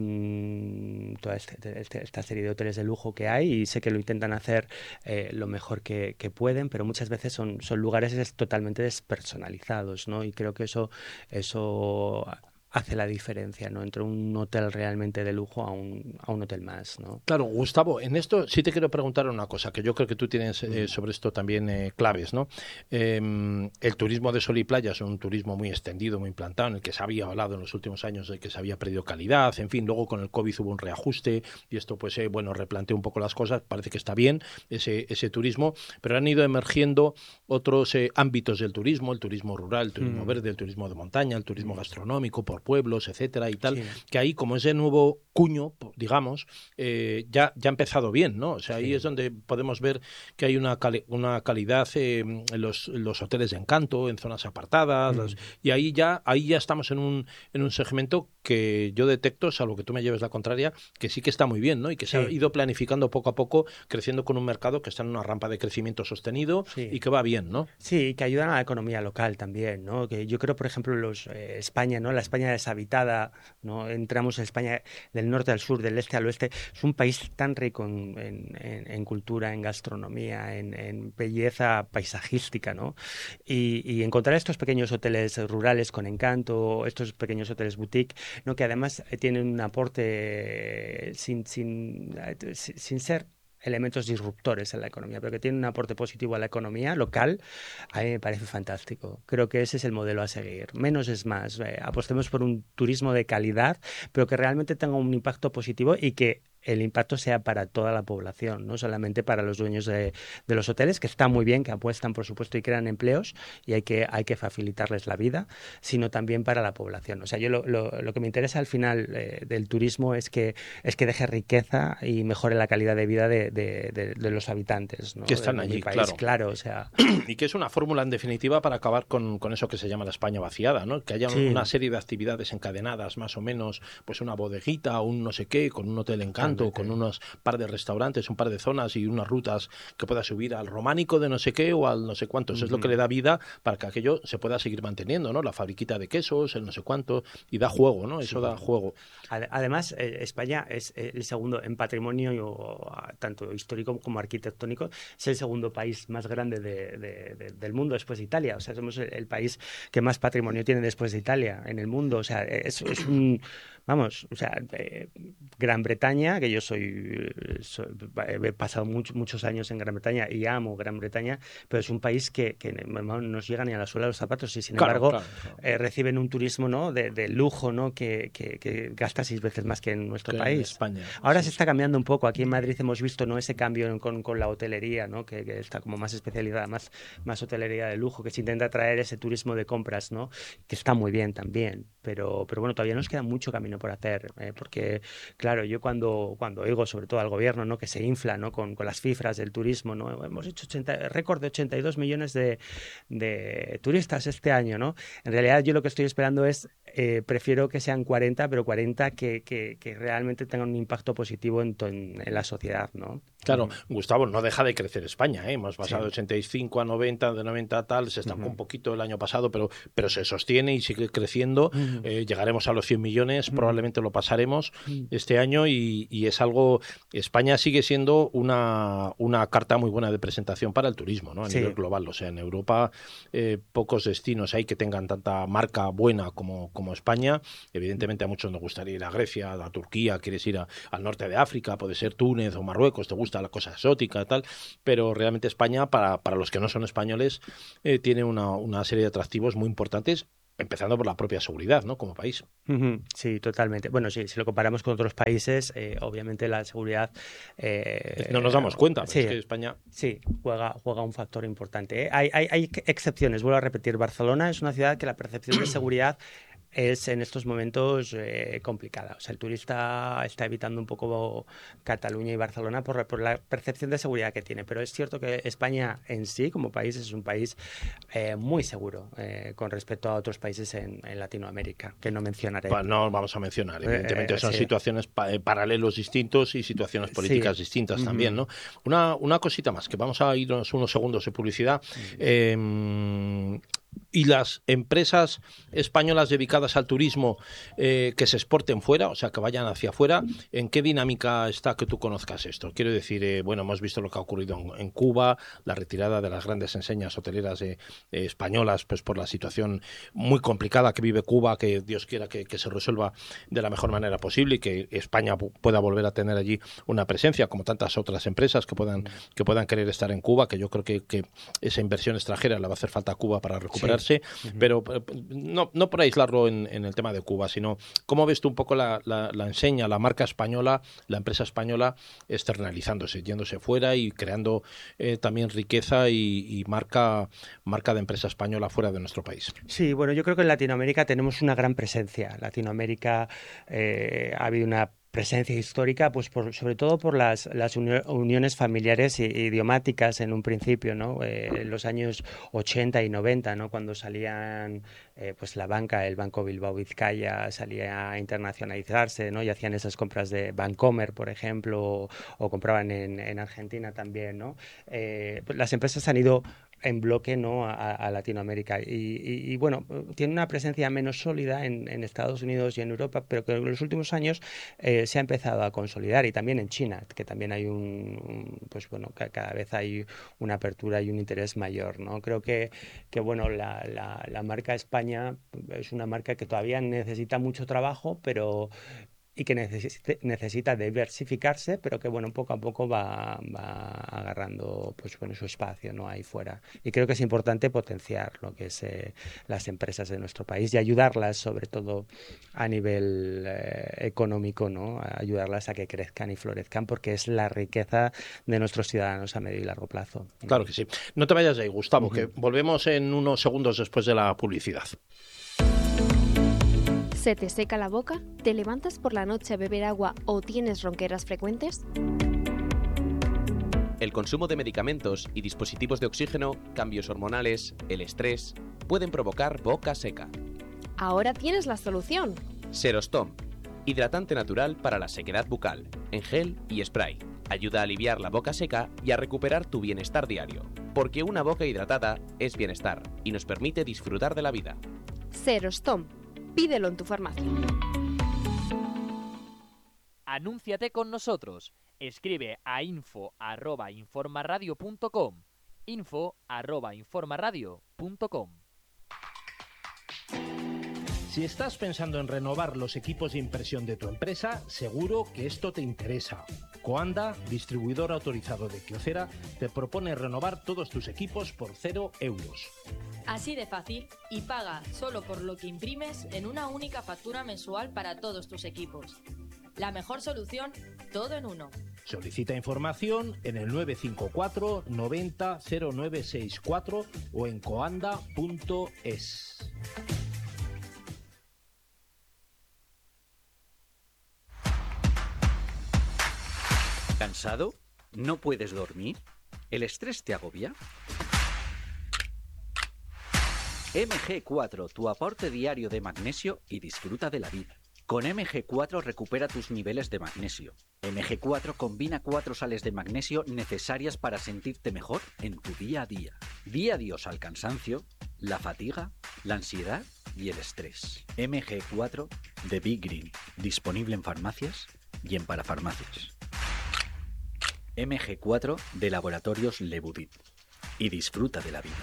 E: bien toda este, este, esta serie de hoteles de lujo que hay y sé que lo intentan hacer eh, lo mejor que, que pueden, pero muchas veces son, son lugares totalmente despersonalizados, ¿no? Y creo que eso, eso hace la diferencia, ¿no? Entre un hotel realmente de lujo a un, a un hotel más, ¿no?
D: Claro, Gustavo, en esto sí te quiero preguntar una cosa, que yo creo que tú tienes eh, sobre esto también eh, claves, ¿no? Eh, el turismo de sol y playa es un turismo muy extendido, muy implantado, en el que se había hablado en los últimos años de que se había perdido calidad, en fin, luego con el COVID hubo un reajuste y esto, pues, eh, bueno, replanteó un poco las cosas, parece que está bien ese, ese turismo, pero han ido emergiendo otros eh, ámbitos del turismo, el turismo rural, el turismo mm. verde, el turismo de montaña, el turismo gastronómico, por pueblos, etcétera y tal, sí. que ahí como ese nuevo cuño, digamos, eh, ya, ya ha empezado bien, ¿no? O sea, ahí sí. es donde podemos ver que hay una, cali una calidad eh, en, los, en los hoteles de encanto, en zonas apartadas, mm. los, y ahí ya, ahí ya estamos en un, en un segmento que yo detecto, salvo que tú me lleves la contraria, que sí que está muy bien, ¿no? Y que sí. se ha ido planificando poco a poco, creciendo con un mercado que está en una rampa de crecimiento sostenido sí. y que va bien, ¿no?
E: Sí, que ayudan a la economía local también, ¿no? Que yo creo, por ejemplo, los eh, España, ¿no? La España deshabitada, ¿no? Entramos en España del norte al sur, del este al oeste, es un país tan rico en, en, en cultura, en gastronomía, en, en belleza paisajística, ¿no? Y, y encontrar estos pequeños hoteles rurales con encanto, estos pequeños hoteles boutique, ¿no? Que además tienen un aporte sin, sin, sin ser elementos disruptores en la economía, pero que tienen un aporte positivo a la economía local, a mí me parece fantástico. Creo que ese es el modelo a seguir. Menos es más. Eh, apostemos por un turismo de calidad, pero que realmente tenga un impacto positivo y que el impacto sea para toda la población, no solamente para los dueños de, de los hoteles, que está muy bien, que apuestan, por supuesto, y crean empleos, y hay que, hay que facilitarles la vida, sino también para la población. O sea, yo lo, lo, lo que me interesa al final eh, del turismo es que, es que deje riqueza y mejore la calidad de vida de, de, de, de los habitantes, ¿no?
D: Que están
E: de, de
D: allí,
E: país,
D: claro.
E: claro, o sea...
D: Y que es una fórmula, en definitiva, para acabar con, con eso que se llama la España vaciada, ¿no? Que haya sí. una serie de actividades encadenadas, más o menos, pues una bodeguita, un no sé qué, con un hotel encanto, con unos par de restaurantes, un par de zonas y unas rutas que pueda subir al románico de no sé qué o al no sé cuántos. Uh-huh. Es lo que le da vida para que aquello se pueda seguir manteniendo, ¿no? La fabriquita de quesos, el no sé cuánto, y da juego, ¿no? Eso sí. da juego.
E: Además, eh, España es el segundo en patrimonio, tanto histórico como arquitectónico, es el segundo país más grande de, de, de, del mundo después de Italia. O sea, somos el, el país que más patrimonio tiene después de Italia en el mundo. O sea, es, es un... Vamos, o sea, eh, Gran Bretaña, que yo soy, soy he pasado mucho, muchos años en Gran Bretaña y amo Gran Bretaña, pero es un país que, que no nos llega ni a la suela de los zapatos y sin claro, embargo claro, claro. Eh, reciben un turismo, ¿no? de, de lujo, ¿no? Que, que, que gasta seis veces más que en nuestro
D: que
E: país.
D: En España.
E: Ahora
D: sí.
E: se está cambiando un poco. Aquí en Madrid hemos visto, ¿no? Ese cambio con, con la hotelería, ¿no? Que, que está como más especializada, más, más hotelería de lujo, que se intenta traer ese turismo de compras, ¿no? Que está muy bien también, pero, pero bueno, todavía nos queda mucho camino por hacer, eh, porque claro, yo cuando cuando, cuando oigo sobre todo al gobierno, ¿no? Que se infla, ¿no? con, con las cifras del turismo, ¿no? Hemos hecho ochenta, récord de ochenta y dos millones de, de turistas este año, ¿no? En realidad yo lo que estoy esperando es, eh, prefiero que sean cuarenta, pero cuarenta que, que, que realmente tengan un impacto positivo en, en, en la sociedad, ¿no?
D: Claro, Gustavo, no deja de crecer España, ¿eh? Hemos pasado de
E: Sí.
D: ochenta y cinco a noventa, de noventa a tal, se estancó
E: Uh-huh.
D: un poquito el año pasado, pero, pero se sostiene y sigue creciendo.
E: Uh-huh.
D: Eh, llegaremos a los cien millones,
E: Uh-huh.
D: probablemente lo pasaremos
E: Uh-huh.
D: este año y, y es algo, España sigue siendo una, una carta muy buena de presentación para el turismo, ¿no? A
E: Sí.
D: nivel global. O sea, en Europa eh, pocos destinos hay que tengan tanta marca buena como, como España. Evidentemente a muchos nos gustaría ir a Grecia, a Turquía, quieres ir a, al norte de África, puede ser Túnez o Marruecos, te gusta la cosa exótica y tal, pero realmente España, para, para los que no son españoles, eh, tiene una, una serie de atractivos muy importantes, empezando por la propia seguridad, ¿no? Como país.
E: Uh-huh. Sí, totalmente. Bueno, sí, si lo comparamos con otros países, eh, obviamente la seguridad... Eh,
D: no nos damos cuenta, pero
E: sí,
D: es que España...
E: Sí, juega, juega un factor importante, ¿eh? Hay, hay, hay excepciones, vuelvo a repetir. Barcelona es una ciudad que la percepción de seguridad es en estos momentos eh, complicada. O sea, el turista está evitando un poco Cataluña y Barcelona por, por la percepción de seguridad que tiene. Pero es cierto que España en sí, como país, es un país eh, muy seguro eh, con respecto a otros países en, en Latinoamérica, que no mencionaré.
D: Pa, no vamos a mencionar, evidentemente
E: Eh, eh,
D: son
E: sí.
D: situaciones pa, eh, paralelos distintos y situaciones políticas
E: Sí.
D: distintas
E: Uh-huh.
D: también, ¿no? Una, una cosita más, que vamos a irnos unos segundos de publicidad. Uh-huh. Eh, y las empresas españolas dedicadas al turismo eh, que se exporten fuera, o sea, que vayan hacia afuera, ¿en qué dinámica está que tú conozcas esto? Quiero decir, eh, bueno, hemos visto lo que ha ocurrido en, en Cuba, la retirada de las grandes enseñas hoteleras eh, eh, españolas, pues por la situación muy complicada que vive Cuba, que Dios quiera que, que se resuelva de la mejor manera posible y que España pueda volver a tener allí una presencia, como tantas otras empresas que puedan, que puedan querer estar en Cuba, que yo creo que, que esa inversión extranjera le va a hacer falta a Cuba para recuperarse. Sí. Uh-huh. Pero no, no por aislarlo en, en el tema de Cuba, sino cómo ves tú un poco la, la, la enseña, la marca española, la empresa española externalizándose, yéndose fuera y creando eh, también riqueza y, y marca, marca de empresa española fuera de nuestro país.
E: Sí, bueno, yo creo que en Latinoamérica tenemos una gran presencia. Latinoamérica eh, ha habido una presencia histórica, pues por, sobre todo por las, las uniones familiares y idiomáticas en un principio, ¿no? Eh, en los años ochenta y noventa, ¿no? Cuando salían eh, pues la banca, el Banco Bilbao Vizcaya salía a internacionalizarse, ¿no? Y hacían esas compras de Bancomer, por ejemplo, o, o compraban en, en Argentina también, ¿no? Eh, pues las empresas han ido en bloque, ¿no? a, a Latinoamérica y, y, y bueno, tiene una presencia menos sólida en, en Estados Unidos y en Europa, pero que en los últimos años eh, se ha empezado a consolidar, y también en China, que también hay un, un pues bueno, que cada vez hay una apertura y un interés mayor, ¿no? Creo que, que bueno, la, la, la marca España es una marca que todavía necesita mucho trabajo, pero y que necesite, necesita diversificarse, pero que bueno, poco a poco va, va agarrando pues bueno su espacio, ¿no? Ahí fuera. Y creo que es importante potenciar lo que es eh, las empresas de nuestro país y ayudarlas, sobre todo a nivel eh, económico, ¿no? A ayudarlas a que crezcan y florezcan, porque es la riqueza de nuestros ciudadanos a medio y largo plazo.
D: Claro que sí. No te vayas de ahí, Gustavo, uh-huh. que volvemos en unos segundos después de la publicidad.
F: ¿Se te seca la boca? ¿Te levantas por la noche a beber agua o tienes ronqueras frecuentes?
G: El consumo de medicamentos y dispositivos de oxígeno, cambios hormonales, el estrés, pueden provocar boca seca.
F: Ahora tienes la solución.
G: Serostom, hidratante natural para la sequedad bucal, en gel y spray. Ayuda a aliviar la boca seca y a recuperar tu bienestar diario. Porque una boca hidratada es bienestar y nos permite disfrutar de la vida.
F: Serostom. Pídelo en tu farmacia.
A: Anúnciate con nosotros. Escribe a info arroba informaradio punto com. info arroba informaradio punto com.
D: Si estás pensando en renovar los equipos de impresión de tu empresa, seguro que esto te interesa. Coanda, distribuidor autorizado de Kyocera, te propone renovar todos tus equipos por cero euros.
H: Así de fácil, y paga solo por lo que imprimes en una única factura mensual para todos tus equipos. La mejor solución, todo en uno.
D: Solicita información en el nueve cinco cuatro noventa cero nueve sesenta y cuatro o en coanda punto es.
I: ¿Cansado? ¿No puedes dormir? ¿El estrés te agobia? eme ge cuatro, tu aporte diario de magnesio y disfruta de la vida. Con eme ge cuatro recupera tus niveles de magnesio. eme ge cuatro combina cuatro sales de magnesio necesarias para sentirte mejor en tu día a día. Di adiós al cansancio, la fatiga, la ansiedad y el estrés. eme ge cuatro de Big Green, disponible en farmacias y en parafarmacias. eme ge cuatro de Laboratorios Lebudit. Y disfruta de la vida.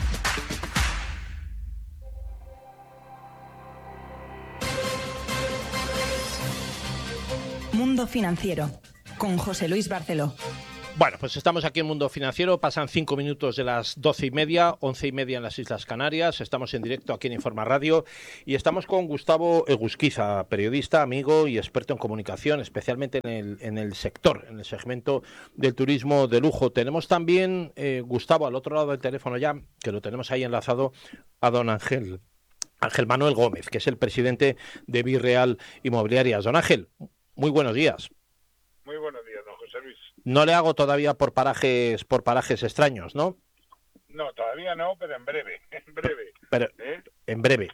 C: Mundo Financiero, con José Luis Barceló.
D: Bueno, pues estamos aquí en Mundo Financiero, pasan cinco minutos de las doce y media, once y media en las Islas Canarias, estamos en directo aquí en Informa Radio y estamos con Gustavo Egusquiza, periodista, amigo y experto en comunicación, especialmente en el, en el sector, en el segmento del turismo de lujo. Tenemos también, eh, Gustavo, al otro lado del teléfono ya, que lo tenemos ahí enlazado, a don Ángel, Ángel Manuel Gómez, que es el presidente de Virreal Inmobiliarias. Don Ángel, muy buenos días.
J: Muy buenos días, don José Luis.
D: No le hago todavía por parajes por parajes extraños, ¿no?
J: No, todavía no, pero en breve, en breve.
D: Pero
J: ¿Eh?
D: en breve.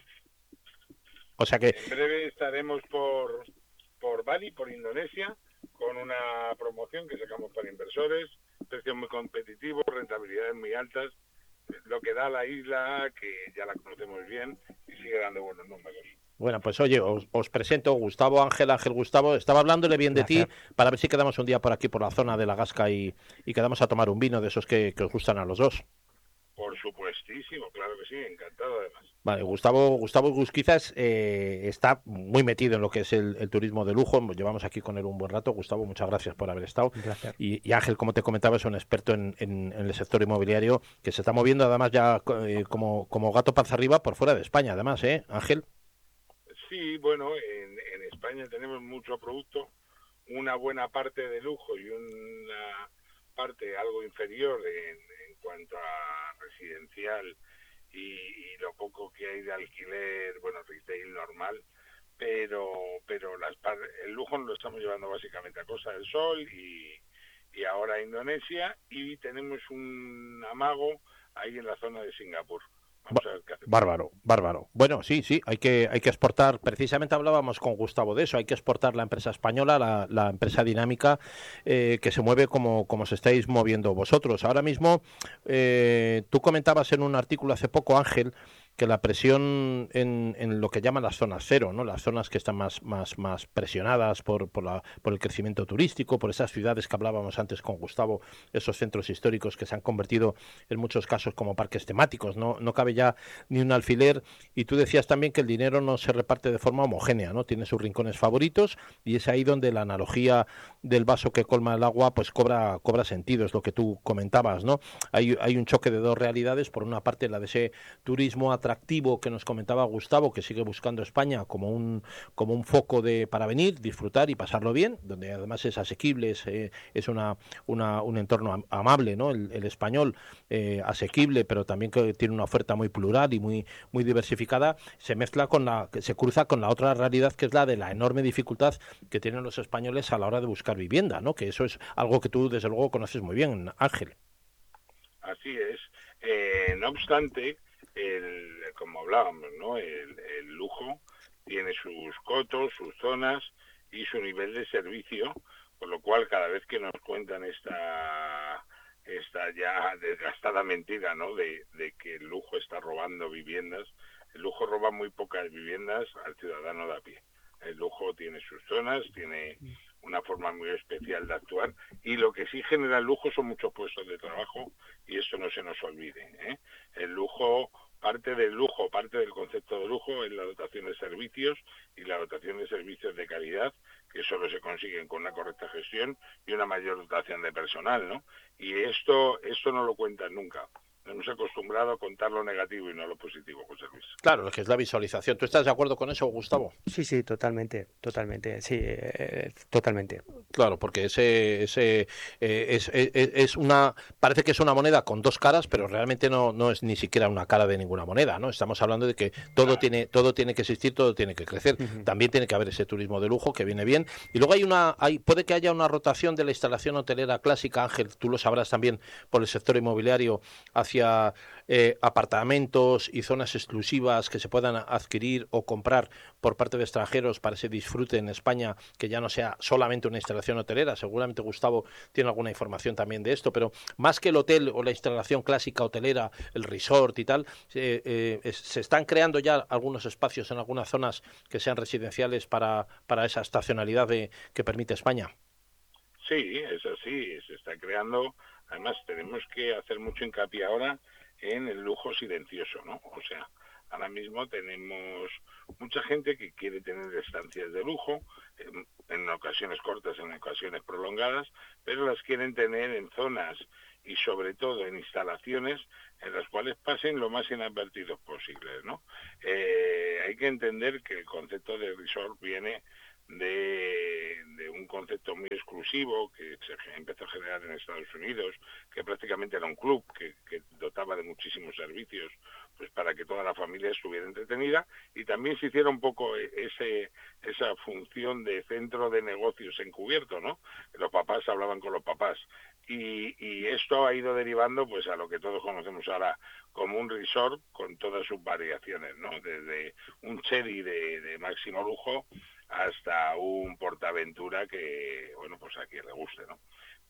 D: O sea que...
J: En breve estaremos por, por Bali, por Indonesia, con una promoción que sacamos para inversores, precios muy competitivos, rentabilidades muy altas, lo que da la isla, que ya la conocemos bien, y sigue dando buenos números.
D: Bueno, pues oye, os, os presento Gustavo Ángel, Ángel Gustavo. Estaba hablándole bien de ti para ver si quedamos un día por aquí, por la zona de la Gasca y, y quedamos a tomar un vino de esos que, que os gustan a los dos.
J: Por supuestísimo, claro que sí, encantado además.
D: Vale, Gustavo Gustavo Egusquiza eh, está muy metido en lo que es el, el turismo de lujo. Llevamos aquí con él un buen rato. Gustavo, muchas gracias por haber estado.
E: Un placer.
D: Y, y Ángel, como te comentaba, es un experto en, en, en el sector inmobiliario que se está moviendo además ya eh, como, como gato panza arriba por fuera de España, además, ¿eh, Ángel?
J: Sí, bueno, en, en España tenemos mucho producto, una buena parte de lujo y una parte algo inferior en, en cuanto a residencial y, y lo poco que hay de alquiler, bueno, retail normal, pero pero las el lujo nos lo estamos llevando básicamente a Costa del Sol y, y ahora a Indonesia, y tenemos un amago ahí en la zona de Singapur. Vamos a ver qué hacemos.
D: Bárbaro, bárbaro. Bueno, sí, sí, hay que hay que exportar. Precisamente hablábamos con Gustavo de eso. Hay que exportar la empresa española, la, la empresa dinámica eh, que se mueve como, como se estáis moviendo vosotros. Ahora mismo, eh, tú comentabas en un artículo hace poco, Ángel, que la presión en, en lo que llaman las zonas cero, ¿no? Las zonas que están más más más presionadas por por, la, por el crecimiento turístico, por esas ciudades que hablábamos antes con Gustavo, esos centros históricos que se han convertido en muchos casos como parques temáticos, no no cabe ya ni un alfiler. Y tú decías también que el dinero no se reparte de forma homogénea, ¿no? Tiene sus rincones favoritos y es ahí donde la analogía del vaso que colma el agua pues cobra cobra sentido, es lo que tú comentabas, ¿no? Hay hay un choque de dos realidades, por una parte la de ese turismo atractivo atractivo que nos comentaba Gustavo, que sigue buscando España como un como un foco de para venir, disfrutar y pasarlo bien, donde además es asequible, es, eh, es una, una un entorno am amable, ¿no? El, el español eh, asequible, pero también que tiene una oferta muy plural y muy muy diversificada, se mezcla con la se cruza con la otra realidad, que es la de la enorme dificultad que tienen los españoles a la hora de buscar vivienda, ¿no? Que eso es algo que tú desde luego conoces muy bien, Ángel.
J: Así es. Eh, no obstante, el, como hablábamos, ¿no? El, el lujo tiene sus cotos, sus zonas y su nivel de servicio, por lo cual cada vez que nos cuentan esta esta ya desgastada mentira, ¿no? De, de que el lujo está robando viviendas, el lujo roba muy pocas viviendas al ciudadano de a pie. El lujo tiene sus zonas, tiene una forma muy especial de actuar, y lo que sí genera el lujo son muchos puestos de trabajo, y esto no se nos olvide, ¿eh? El lujo, parte del lujo, parte del concepto de lujo es la dotación de servicios, y la dotación de servicios de calidad, que solo se consiguen con una correcta gestión y una mayor dotación de personal, ¿no? Y esto esto no lo cuentan nunca. Nos hemos acostumbrado a contar lo negativo y no lo positivo, José Luis.
D: Claro, es que es la visualización. ¿Tú estás de acuerdo con eso, Gustavo?
E: Sí, sí, totalmente, totalmente, sí, eh, totalmente.
D: Claro, porque ese, ese eh, es, es, es una, parece que es una moneda con dos caras, pero realmente no, no es ni siquiera una cara de ninguna moneda, ¿no? Estamos hablando de que todo
J: Claro.
D: tiene, todo tiene que existir, todo tiene que crecer.
E: Ujú.
D: También tiene que haber ese turismo de lujo que viene bien. Y luego hay una, hay, puede que haya una rotación de la instalación hotelera clásica, Ángel, tú lo sabrás también por el sector inmobiliario, hacia eh, apartamentos y zonas exclusivas que se puedan adquirir o comprar por parte de extranjeros para ese disfrute en España, que ya no sea solamente una instalación hotelera. Seguramente Gustavo tiene alguna información también de esto, pero más que el hotel o la instalación clásica hotelera, el resort y tal, eh, eh, es, se están creando ya algunos espacios en algunas zonas que sean residenciales para, para esa estacionalidad de, que permite España.
J: Sí, es así, se está creando. Además, tenemos que hacer mucho hincapié ahora en el lujo silencioso, ¿no? O sea, ahora mismo tenemos mucha gente que quiere tener estancias de lujo, en, en ocasiones cortas, en ocasiones prolongadas, pero las quieren tener en zonas y sobre todo en instalaciones en las cuales pasen lo más inadvertidos posibles, ¿no? Eh, hay que entender que el concepto de resort viene de, de un concepto muy exclusivo que se empezó a generar en Estados Unidos, que prácticamente era un club que, que dotaba de muchísimos servicios pues para que toda la familia estuviera entretenida, y también se hiciera un poco ese esa función de centro de negocios encubierto, ¿no? Los papás hablaban con los papás, y, y esto ha ido derivando pues a lo que todos conocemos ahora como un resort con todas sus variaciones, ¿no? Desde un cherry de, de máximo lujo hasta un Portaventura que, bueno, pues a quien le guste, ¿no?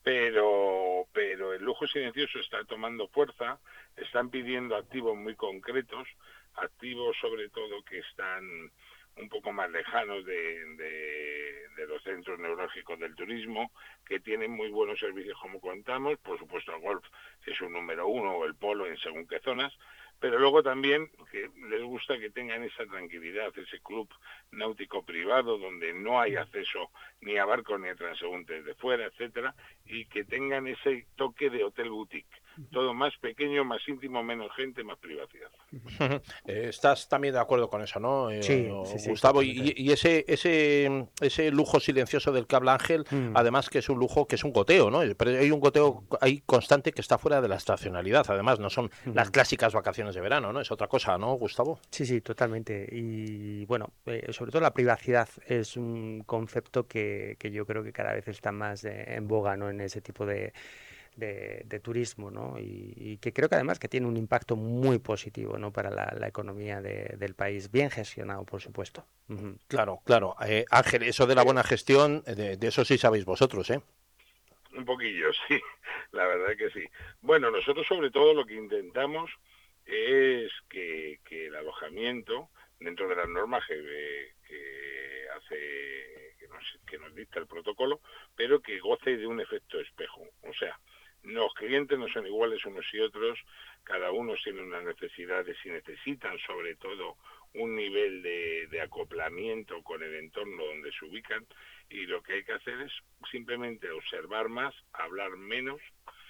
J: Pero, pero el lujo silencioso está tomando fuerza, están pidiendo activos muy concretos, activos sobre todo que están un poco más lejanos de, de, de los centros neurálgicos del turismo, que tienen muy buenos servicios como contamos. Por supuesto el golf es un número uno, o el polo en según qué zonas, pero luego también que les gusta que tengan esa tranquilidad, ese club náutico privado donde no hay acceso ni a barcos ni a transeúntes de fuera, etcétera, y que tengan ese toque de hotel boutique, todo más pequeño, más íntimo, menos gente, más privacidad.
D: Eh, ¿Estás también de acuerdo con eso, no, eh,
E: Sí,
D: o-
E: sí, sí,
D: Gustavo? Y,
E: totalmente.
D: y ese, ese, ese lujo silencioso del que habla Ángel,
E: Mm.
D: además que es un lujo, que es un goteo, ¿no? Pero hay un goteo ahí constante que está fuera de la estacionalidad. Además, no son las
E: Ujú.
D: clásicas vacaciones de verano, ¿no? Es otra cosa, ¿no, Gustavo?
E: Sí, sí, totalmente. Y bueno, eh, sobre todo la privacidad es un concepto que, que yo creo que cada vez está más eh, en boga, ¿no? En ese tipo de, de, de turismo, ¿no? Y, y que creo que además que tiene un impacto muy positivo, ¿no? Para la, la economía de- del país, bien gestionado, por supuesto. Ujú.
D: Claro, claro. Eh, Ángel, eso de la buena gestión, eh, de, de eso sí sabéis vosotros, ¿eh?
J: Un poquillo, sí, la verdad que sí. Bueno, nosotros sobre todo lo que intentamos es que, que el alojamiento, dentro de las normas que, que hace, que nos, que nos dicta el protocolo, pero que goce de un efecto espejo. O sea, los clientes no son iguales unos y otros, cada uno tiene unas necesidades y necesitan sobre todo un nivel de, de acoplamiento con el entorno donde se ubican, y lo que hay que hacer es simplemente observar más, hablar menos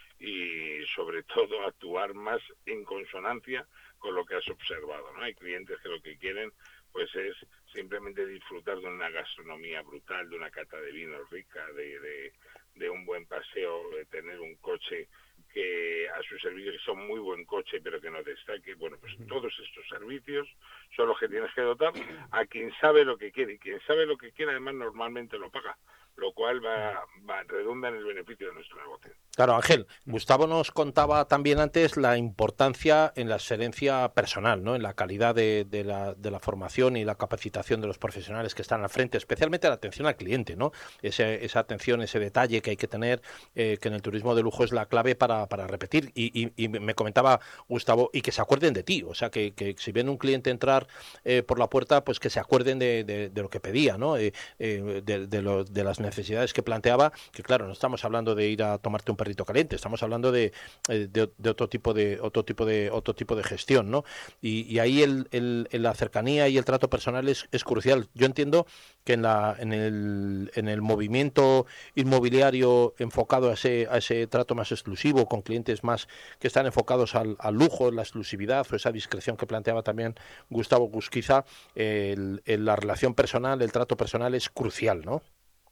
J: y sobre todo actuar más en consonancia con lo que has observado, ¿no? Hay clientes que lo que quieren pues es simplemente disfrutar de una gastronomía brutal, de una cata de vinos rica, de, de, de un buen paseo, de tener un coche que a su servicio, que son muy buen coche pero que no destaque. Bueno, pues todos estos servicios son los que tienes que dotar a quien sabe lo que quiere, y quien sabe lo que quiere además normalmente lo paga, lo cual va, va redunda en el beneficio de nuestro negocio.
D: Claro, Ángel, Gustavo nos contaba también antes la importancia en la excelencia personal, ¿no? En la calidad de, de, la, de la formación y la capacitación de los profesionales que están al frente, especialmente la atención al cliente, ¿no? Ese, esa atención, ese detalle que hay que tener, eh, que en el turismo de lujo es la clave para, para repetir. Y, y, y me comentaba Gustavo, y que se acuerden de ti, o sea, que, que si ven un cliente entrar eh, por la puerta, pues que se acuerden de, de, de lo que pedía, ¿no? Eh, eh, de, de, lo, de las necesidades que planteaba, que claro, no estamos hablando de ir a tomarte un perrito caliente, estamos hablando de, de, de otro tipo de otro tipo de otro tipo de gestión, ¿no? Y, y ahí el, el, la cercanía y el trato personal es, es crucial. Yo entiendo que en la en el en el movimiento inmobiliario enfocado a ese a ese trato más exclusivo, con clientes más que están enfocados al, al lujo, la exclusividad o esa discreción que planteaba también Gustavo Gusquiza, el, el, la relación personal, el trato personal es crucial, ¿no?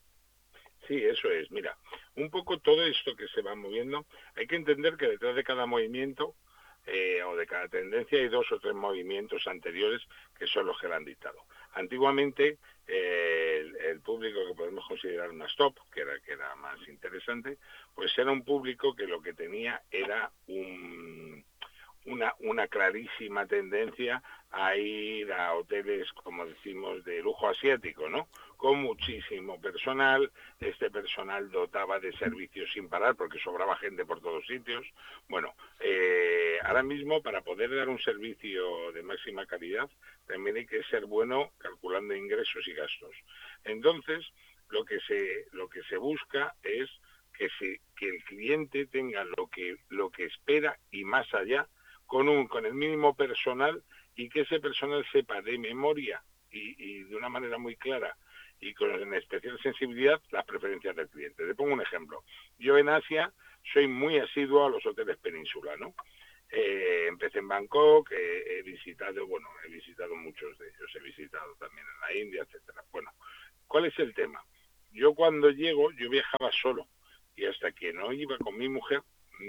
J: Sí, eso es. Mira, un poco todo esto que se va moviendo, hay que entender que detrás de cada movimiento eh, o de cada tendencia hay dos o tres movimientos anteriores que son los que la han dictado. Antiguamente, eh, el, el público que podemos considerar más top, que era, que era más interesante, pues era un público que lo que tenía era un... Una, una clarísima tendencia a ir a hoteles, como decimos, de lujo asiático, ¿no? Con muchísimo personal, este personal dotaba de servicios sin parar porque sobraba gente por todos sitios. Bueno, eh, ahora mismo para poder dar un servicio de máxima calidad también hay que ser bueno calculando ingresos y gastos. Entonces, lo que se, lo que se busca es que, se, que el cliente tenga lo que, lo que espera y más allá, con un con el mínimo personal, y que ese personal sepa de memoria y, y de una manera muy clara y con especial sensibilidad las preferencias del cliente. Te pongo un ejemplo. Yo en Asia soy muy asiduo a los hoteles Península, ¿no? Eh, empecé en Bangkok, eh, he visitado, bueno, he visitado muchos de ellos, he visitado también en la India, etcétera. Bueno, ¿cuál es el tema? Yo cuando llego, yo viajaba solo, y hasta que no iba con mi mujer,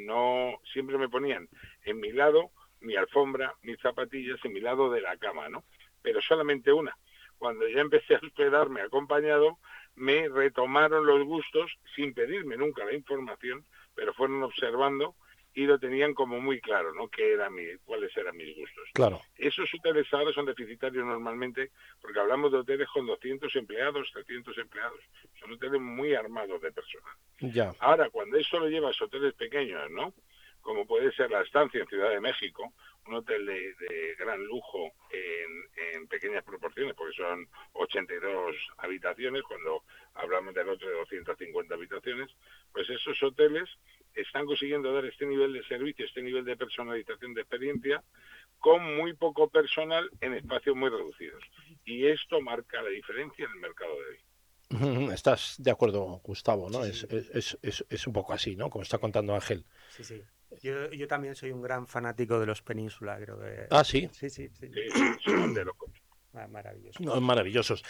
J: no, siempre me ponían en mi lado mi alfombra, mis zapatillas, en mi lado de la cama, ¿no? Pero solamente una. Cuando ya empecé a hospedarme acompañado, me retomaron los gustos sin pedirme nunca la información, pero fueron observando y lo tenían como muy claro, ¿no? Que era mi, cuáles eran mis gustos.
D: Claro.
J: Esos hoteles ahora son deficitarios normalmente porque hablamos de hoteles con doscientos empleados, trescientos empleados. Son hoteles muy armados de personal.
D: Ya.
J: Ahora, cuando eso lo llevas a hoteles pequeños, ¿no? Como puede ser La Estancia en Ciudad de México, un hotel de, de gran lujo en, en pequeñas proporciones, porque son ochenta y dos habitaciones, cuando hablamos del otro de doscientas cincuenta habitaciones, pues esos hoteles están consiguiendo dar este nivel de servicio, este nivel de personalización de experiencia, con muy poco personal en espacios muy reducidos. Y esto marca la diferencia en el mercado de hoy.
D: Estás de acuerdo, Gustavo, ¿no?
E: Sí, sí.
D: Es, es, es, es un poco así, ¿no? Como está contando Ángel.
E: Sí, sí. Yo, yo también soy un gran fanático de los Península, creo que...
D: Ah, ¿sí?
E: Sí, sí, sí.
J: Sí, son de locos.
E: Maravilloso.
D: No, maravillosos.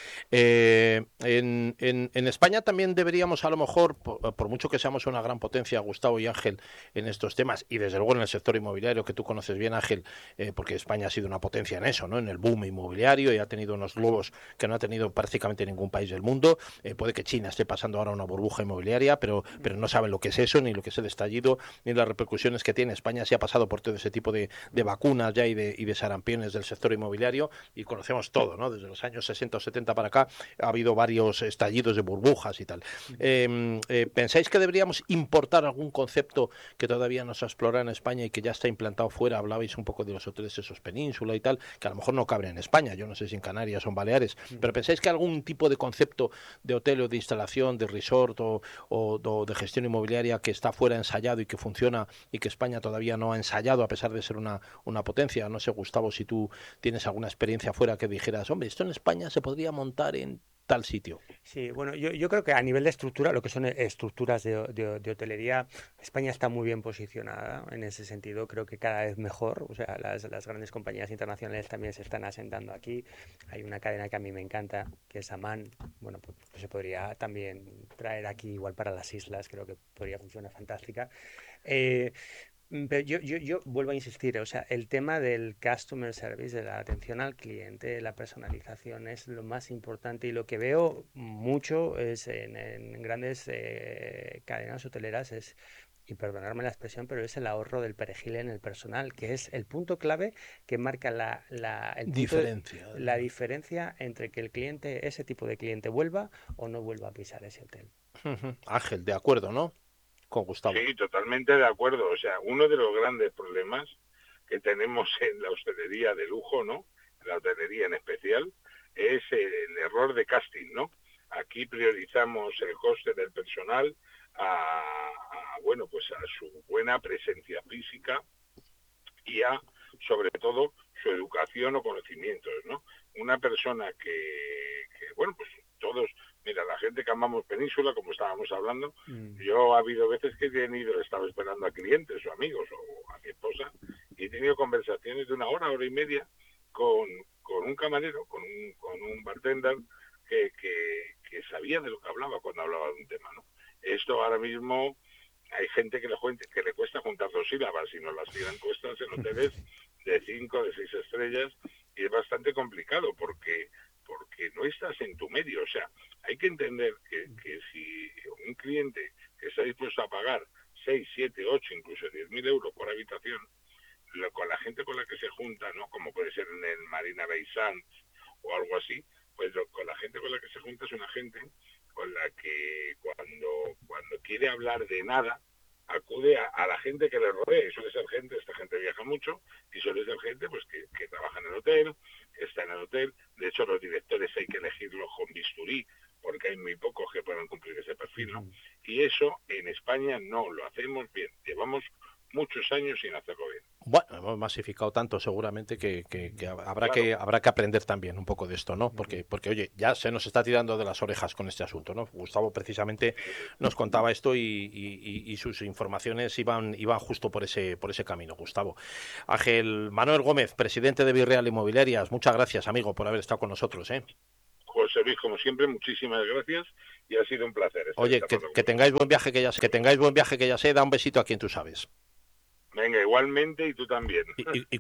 D: Eh, en, en, en España también deberíamos, a lo mejor, por, por mucho que seamos una gran potencia, Gustavo y Ángel, en estos temas, y desde luego en el sector inmobiliario, que tú conoces bien, Ángel, eh, porque España ha sido una potencia en eso, ¿no? En el boom inmobiliario, y ha tenido unos globos que no ha tenido prácticamente ningún país del mundo. Eh, puede que China esté pasando ahora una burbuja inmobiliaria, pero, pero no saben lo que es eso, ni lo que es el estallido, ni las repercusiones que tiene. España sí ha pasado por todo ese tipo de, de vacunas ya y de, y de sarampiones del sector inmobiliario, y conocemos todo, ¿no? Desde los años sesenta o setenta para acá ha habido varios estallidos de burbujas y tal. Eh, eh, ¿Pensáis que deberíamos importar algún concepto que todavía no se ha explorado en España y que ya está implantado fuera? Hablabais un poco de los hoteles esos Península y tal, que a lo mejor no caben en España, yo no sé si en Canarias o en Baleares, pero ¿pensáis que algún tipo de concepto de hotel o de instalación, de resort o, o, o de gestión inmobiliaria que está fuera ensayado y que funciona y que España todavía no ha ensayado a pesar de ser una, una potencia? No sé, Gustavo, si tú tienes alguna experiencia fuera que dijeras, hombre, esto en España se podría montar en tal sitio.
E: Sí, bueno, yo, yo creo que a nivel de estructura, lo que son estructuras de, de, de hotelería, España está muy bien posicionada en ese sentido, creo que cada vez mejor, o sea, las, las grandes compañías internacionales también se están asentando aquí. Hay una cadena que a mí me encanta, que es Aman, bueno, pues, pues se podría también traer aquí igual para las islas, creo que podría funcionar fantástica. Eh, Pero yo, yo, yo vuelvo a insistir, o sea, el tema del customer service, de la atención al cliente, la personalización es lo más importante, y lo que veo mucho es en, en grandes eh, cadenas hoteleras es, y perdonarme la expresión, pero es el ahorro del perejil en el personal, que es el punto clave que marca la, la, el punto
D: diferencia.
E: De, la diferencia entre que el cliente, ese tipo de cliente, vuelva o no vuelva a pisar ese hotel.
D: Ángel, de acuerdo, ¿no? Con Gustavo.
J: Sí, totalmente de acuerdo. O sea, uno de los grandes problemas que tenemos en la hostelería de lujo, ¿no? En la hotelería en especial, es el error de casting, ¿no? Aquí aquí priorizamos el coste del personal a, a bueno, pues a su buena presencia física y a, sobre todo, su educación o conocimientos, ¿no? Una persona que, que, bueno, pues todos, mira, la gente que amamos Península, como estábamos hablando, mm. yo ha habido veces que he tenido, he estado esperando a clientes o amigos o a mi esposa, y he tenido conversaciones de una hora, hora y media con, con un camarero, con un, con un bartender que, que, que sabía de lo que hablaba cuando hablaba de un tema, ¿no? Esto ahora mismo hay gente que le, que le cuesta juntar dos sílabas y nos las tiran cuestas en hoteles de cinco, de seis estrellas, y es bastante complicado porque porque no estás en tu medio. O sea, hay que entender que, que si un cliente que está dispuesto a pagar seis, siete, ocho, incluso diez mil euros por habitación, lo, con la gente con la que se junta, ¿no? Como puede ser en el Marina Bay Sands o algo así, pues lo, con la gente con la que se junta es una gente con la que cuando, cuando quiere hablar de nada, acude a, a la gente que le rodea, y suele ser gente, esta gente viaja mucho, y suele ser gente pues que, que trabaja en el hotel, que está en el hotel. De hecho, los directores hay que elegirlos con bisturí, porque hay muy pocos que puedan cumplir ese perfil, ¿no? Y eso en España no lo hacemos bien, llevamos muchos años sin hacerlo bien.
D: Bueno, hemos masificado tanto seguramente que, que, que habrá claro. que habrá que aprender también un poco de esto, ¿no? Porque, porque oye, ya se nos está tirando de las orejas con este asunto, ¿no? Gustavo precisamente nos contaba esto y, y, y sus informaciones iban iban justo por ese por ese camino, Gustavo. Ángel Manuel Gómez, presidente de Virreal Inmobiliarias, muchas gracias, amigo, por haber estado con nosotros, ¿eh?
J: José Luis, como siempre, muchísimas gracias y ha sido un placer.
D: Oye, que, que tengáis buen viaje, que ya sé, que tengáis buen viaje, que ya sé, da un besito a quien tú sabes.
J: Venga, igualmente, y tú también.
D: Y, y, y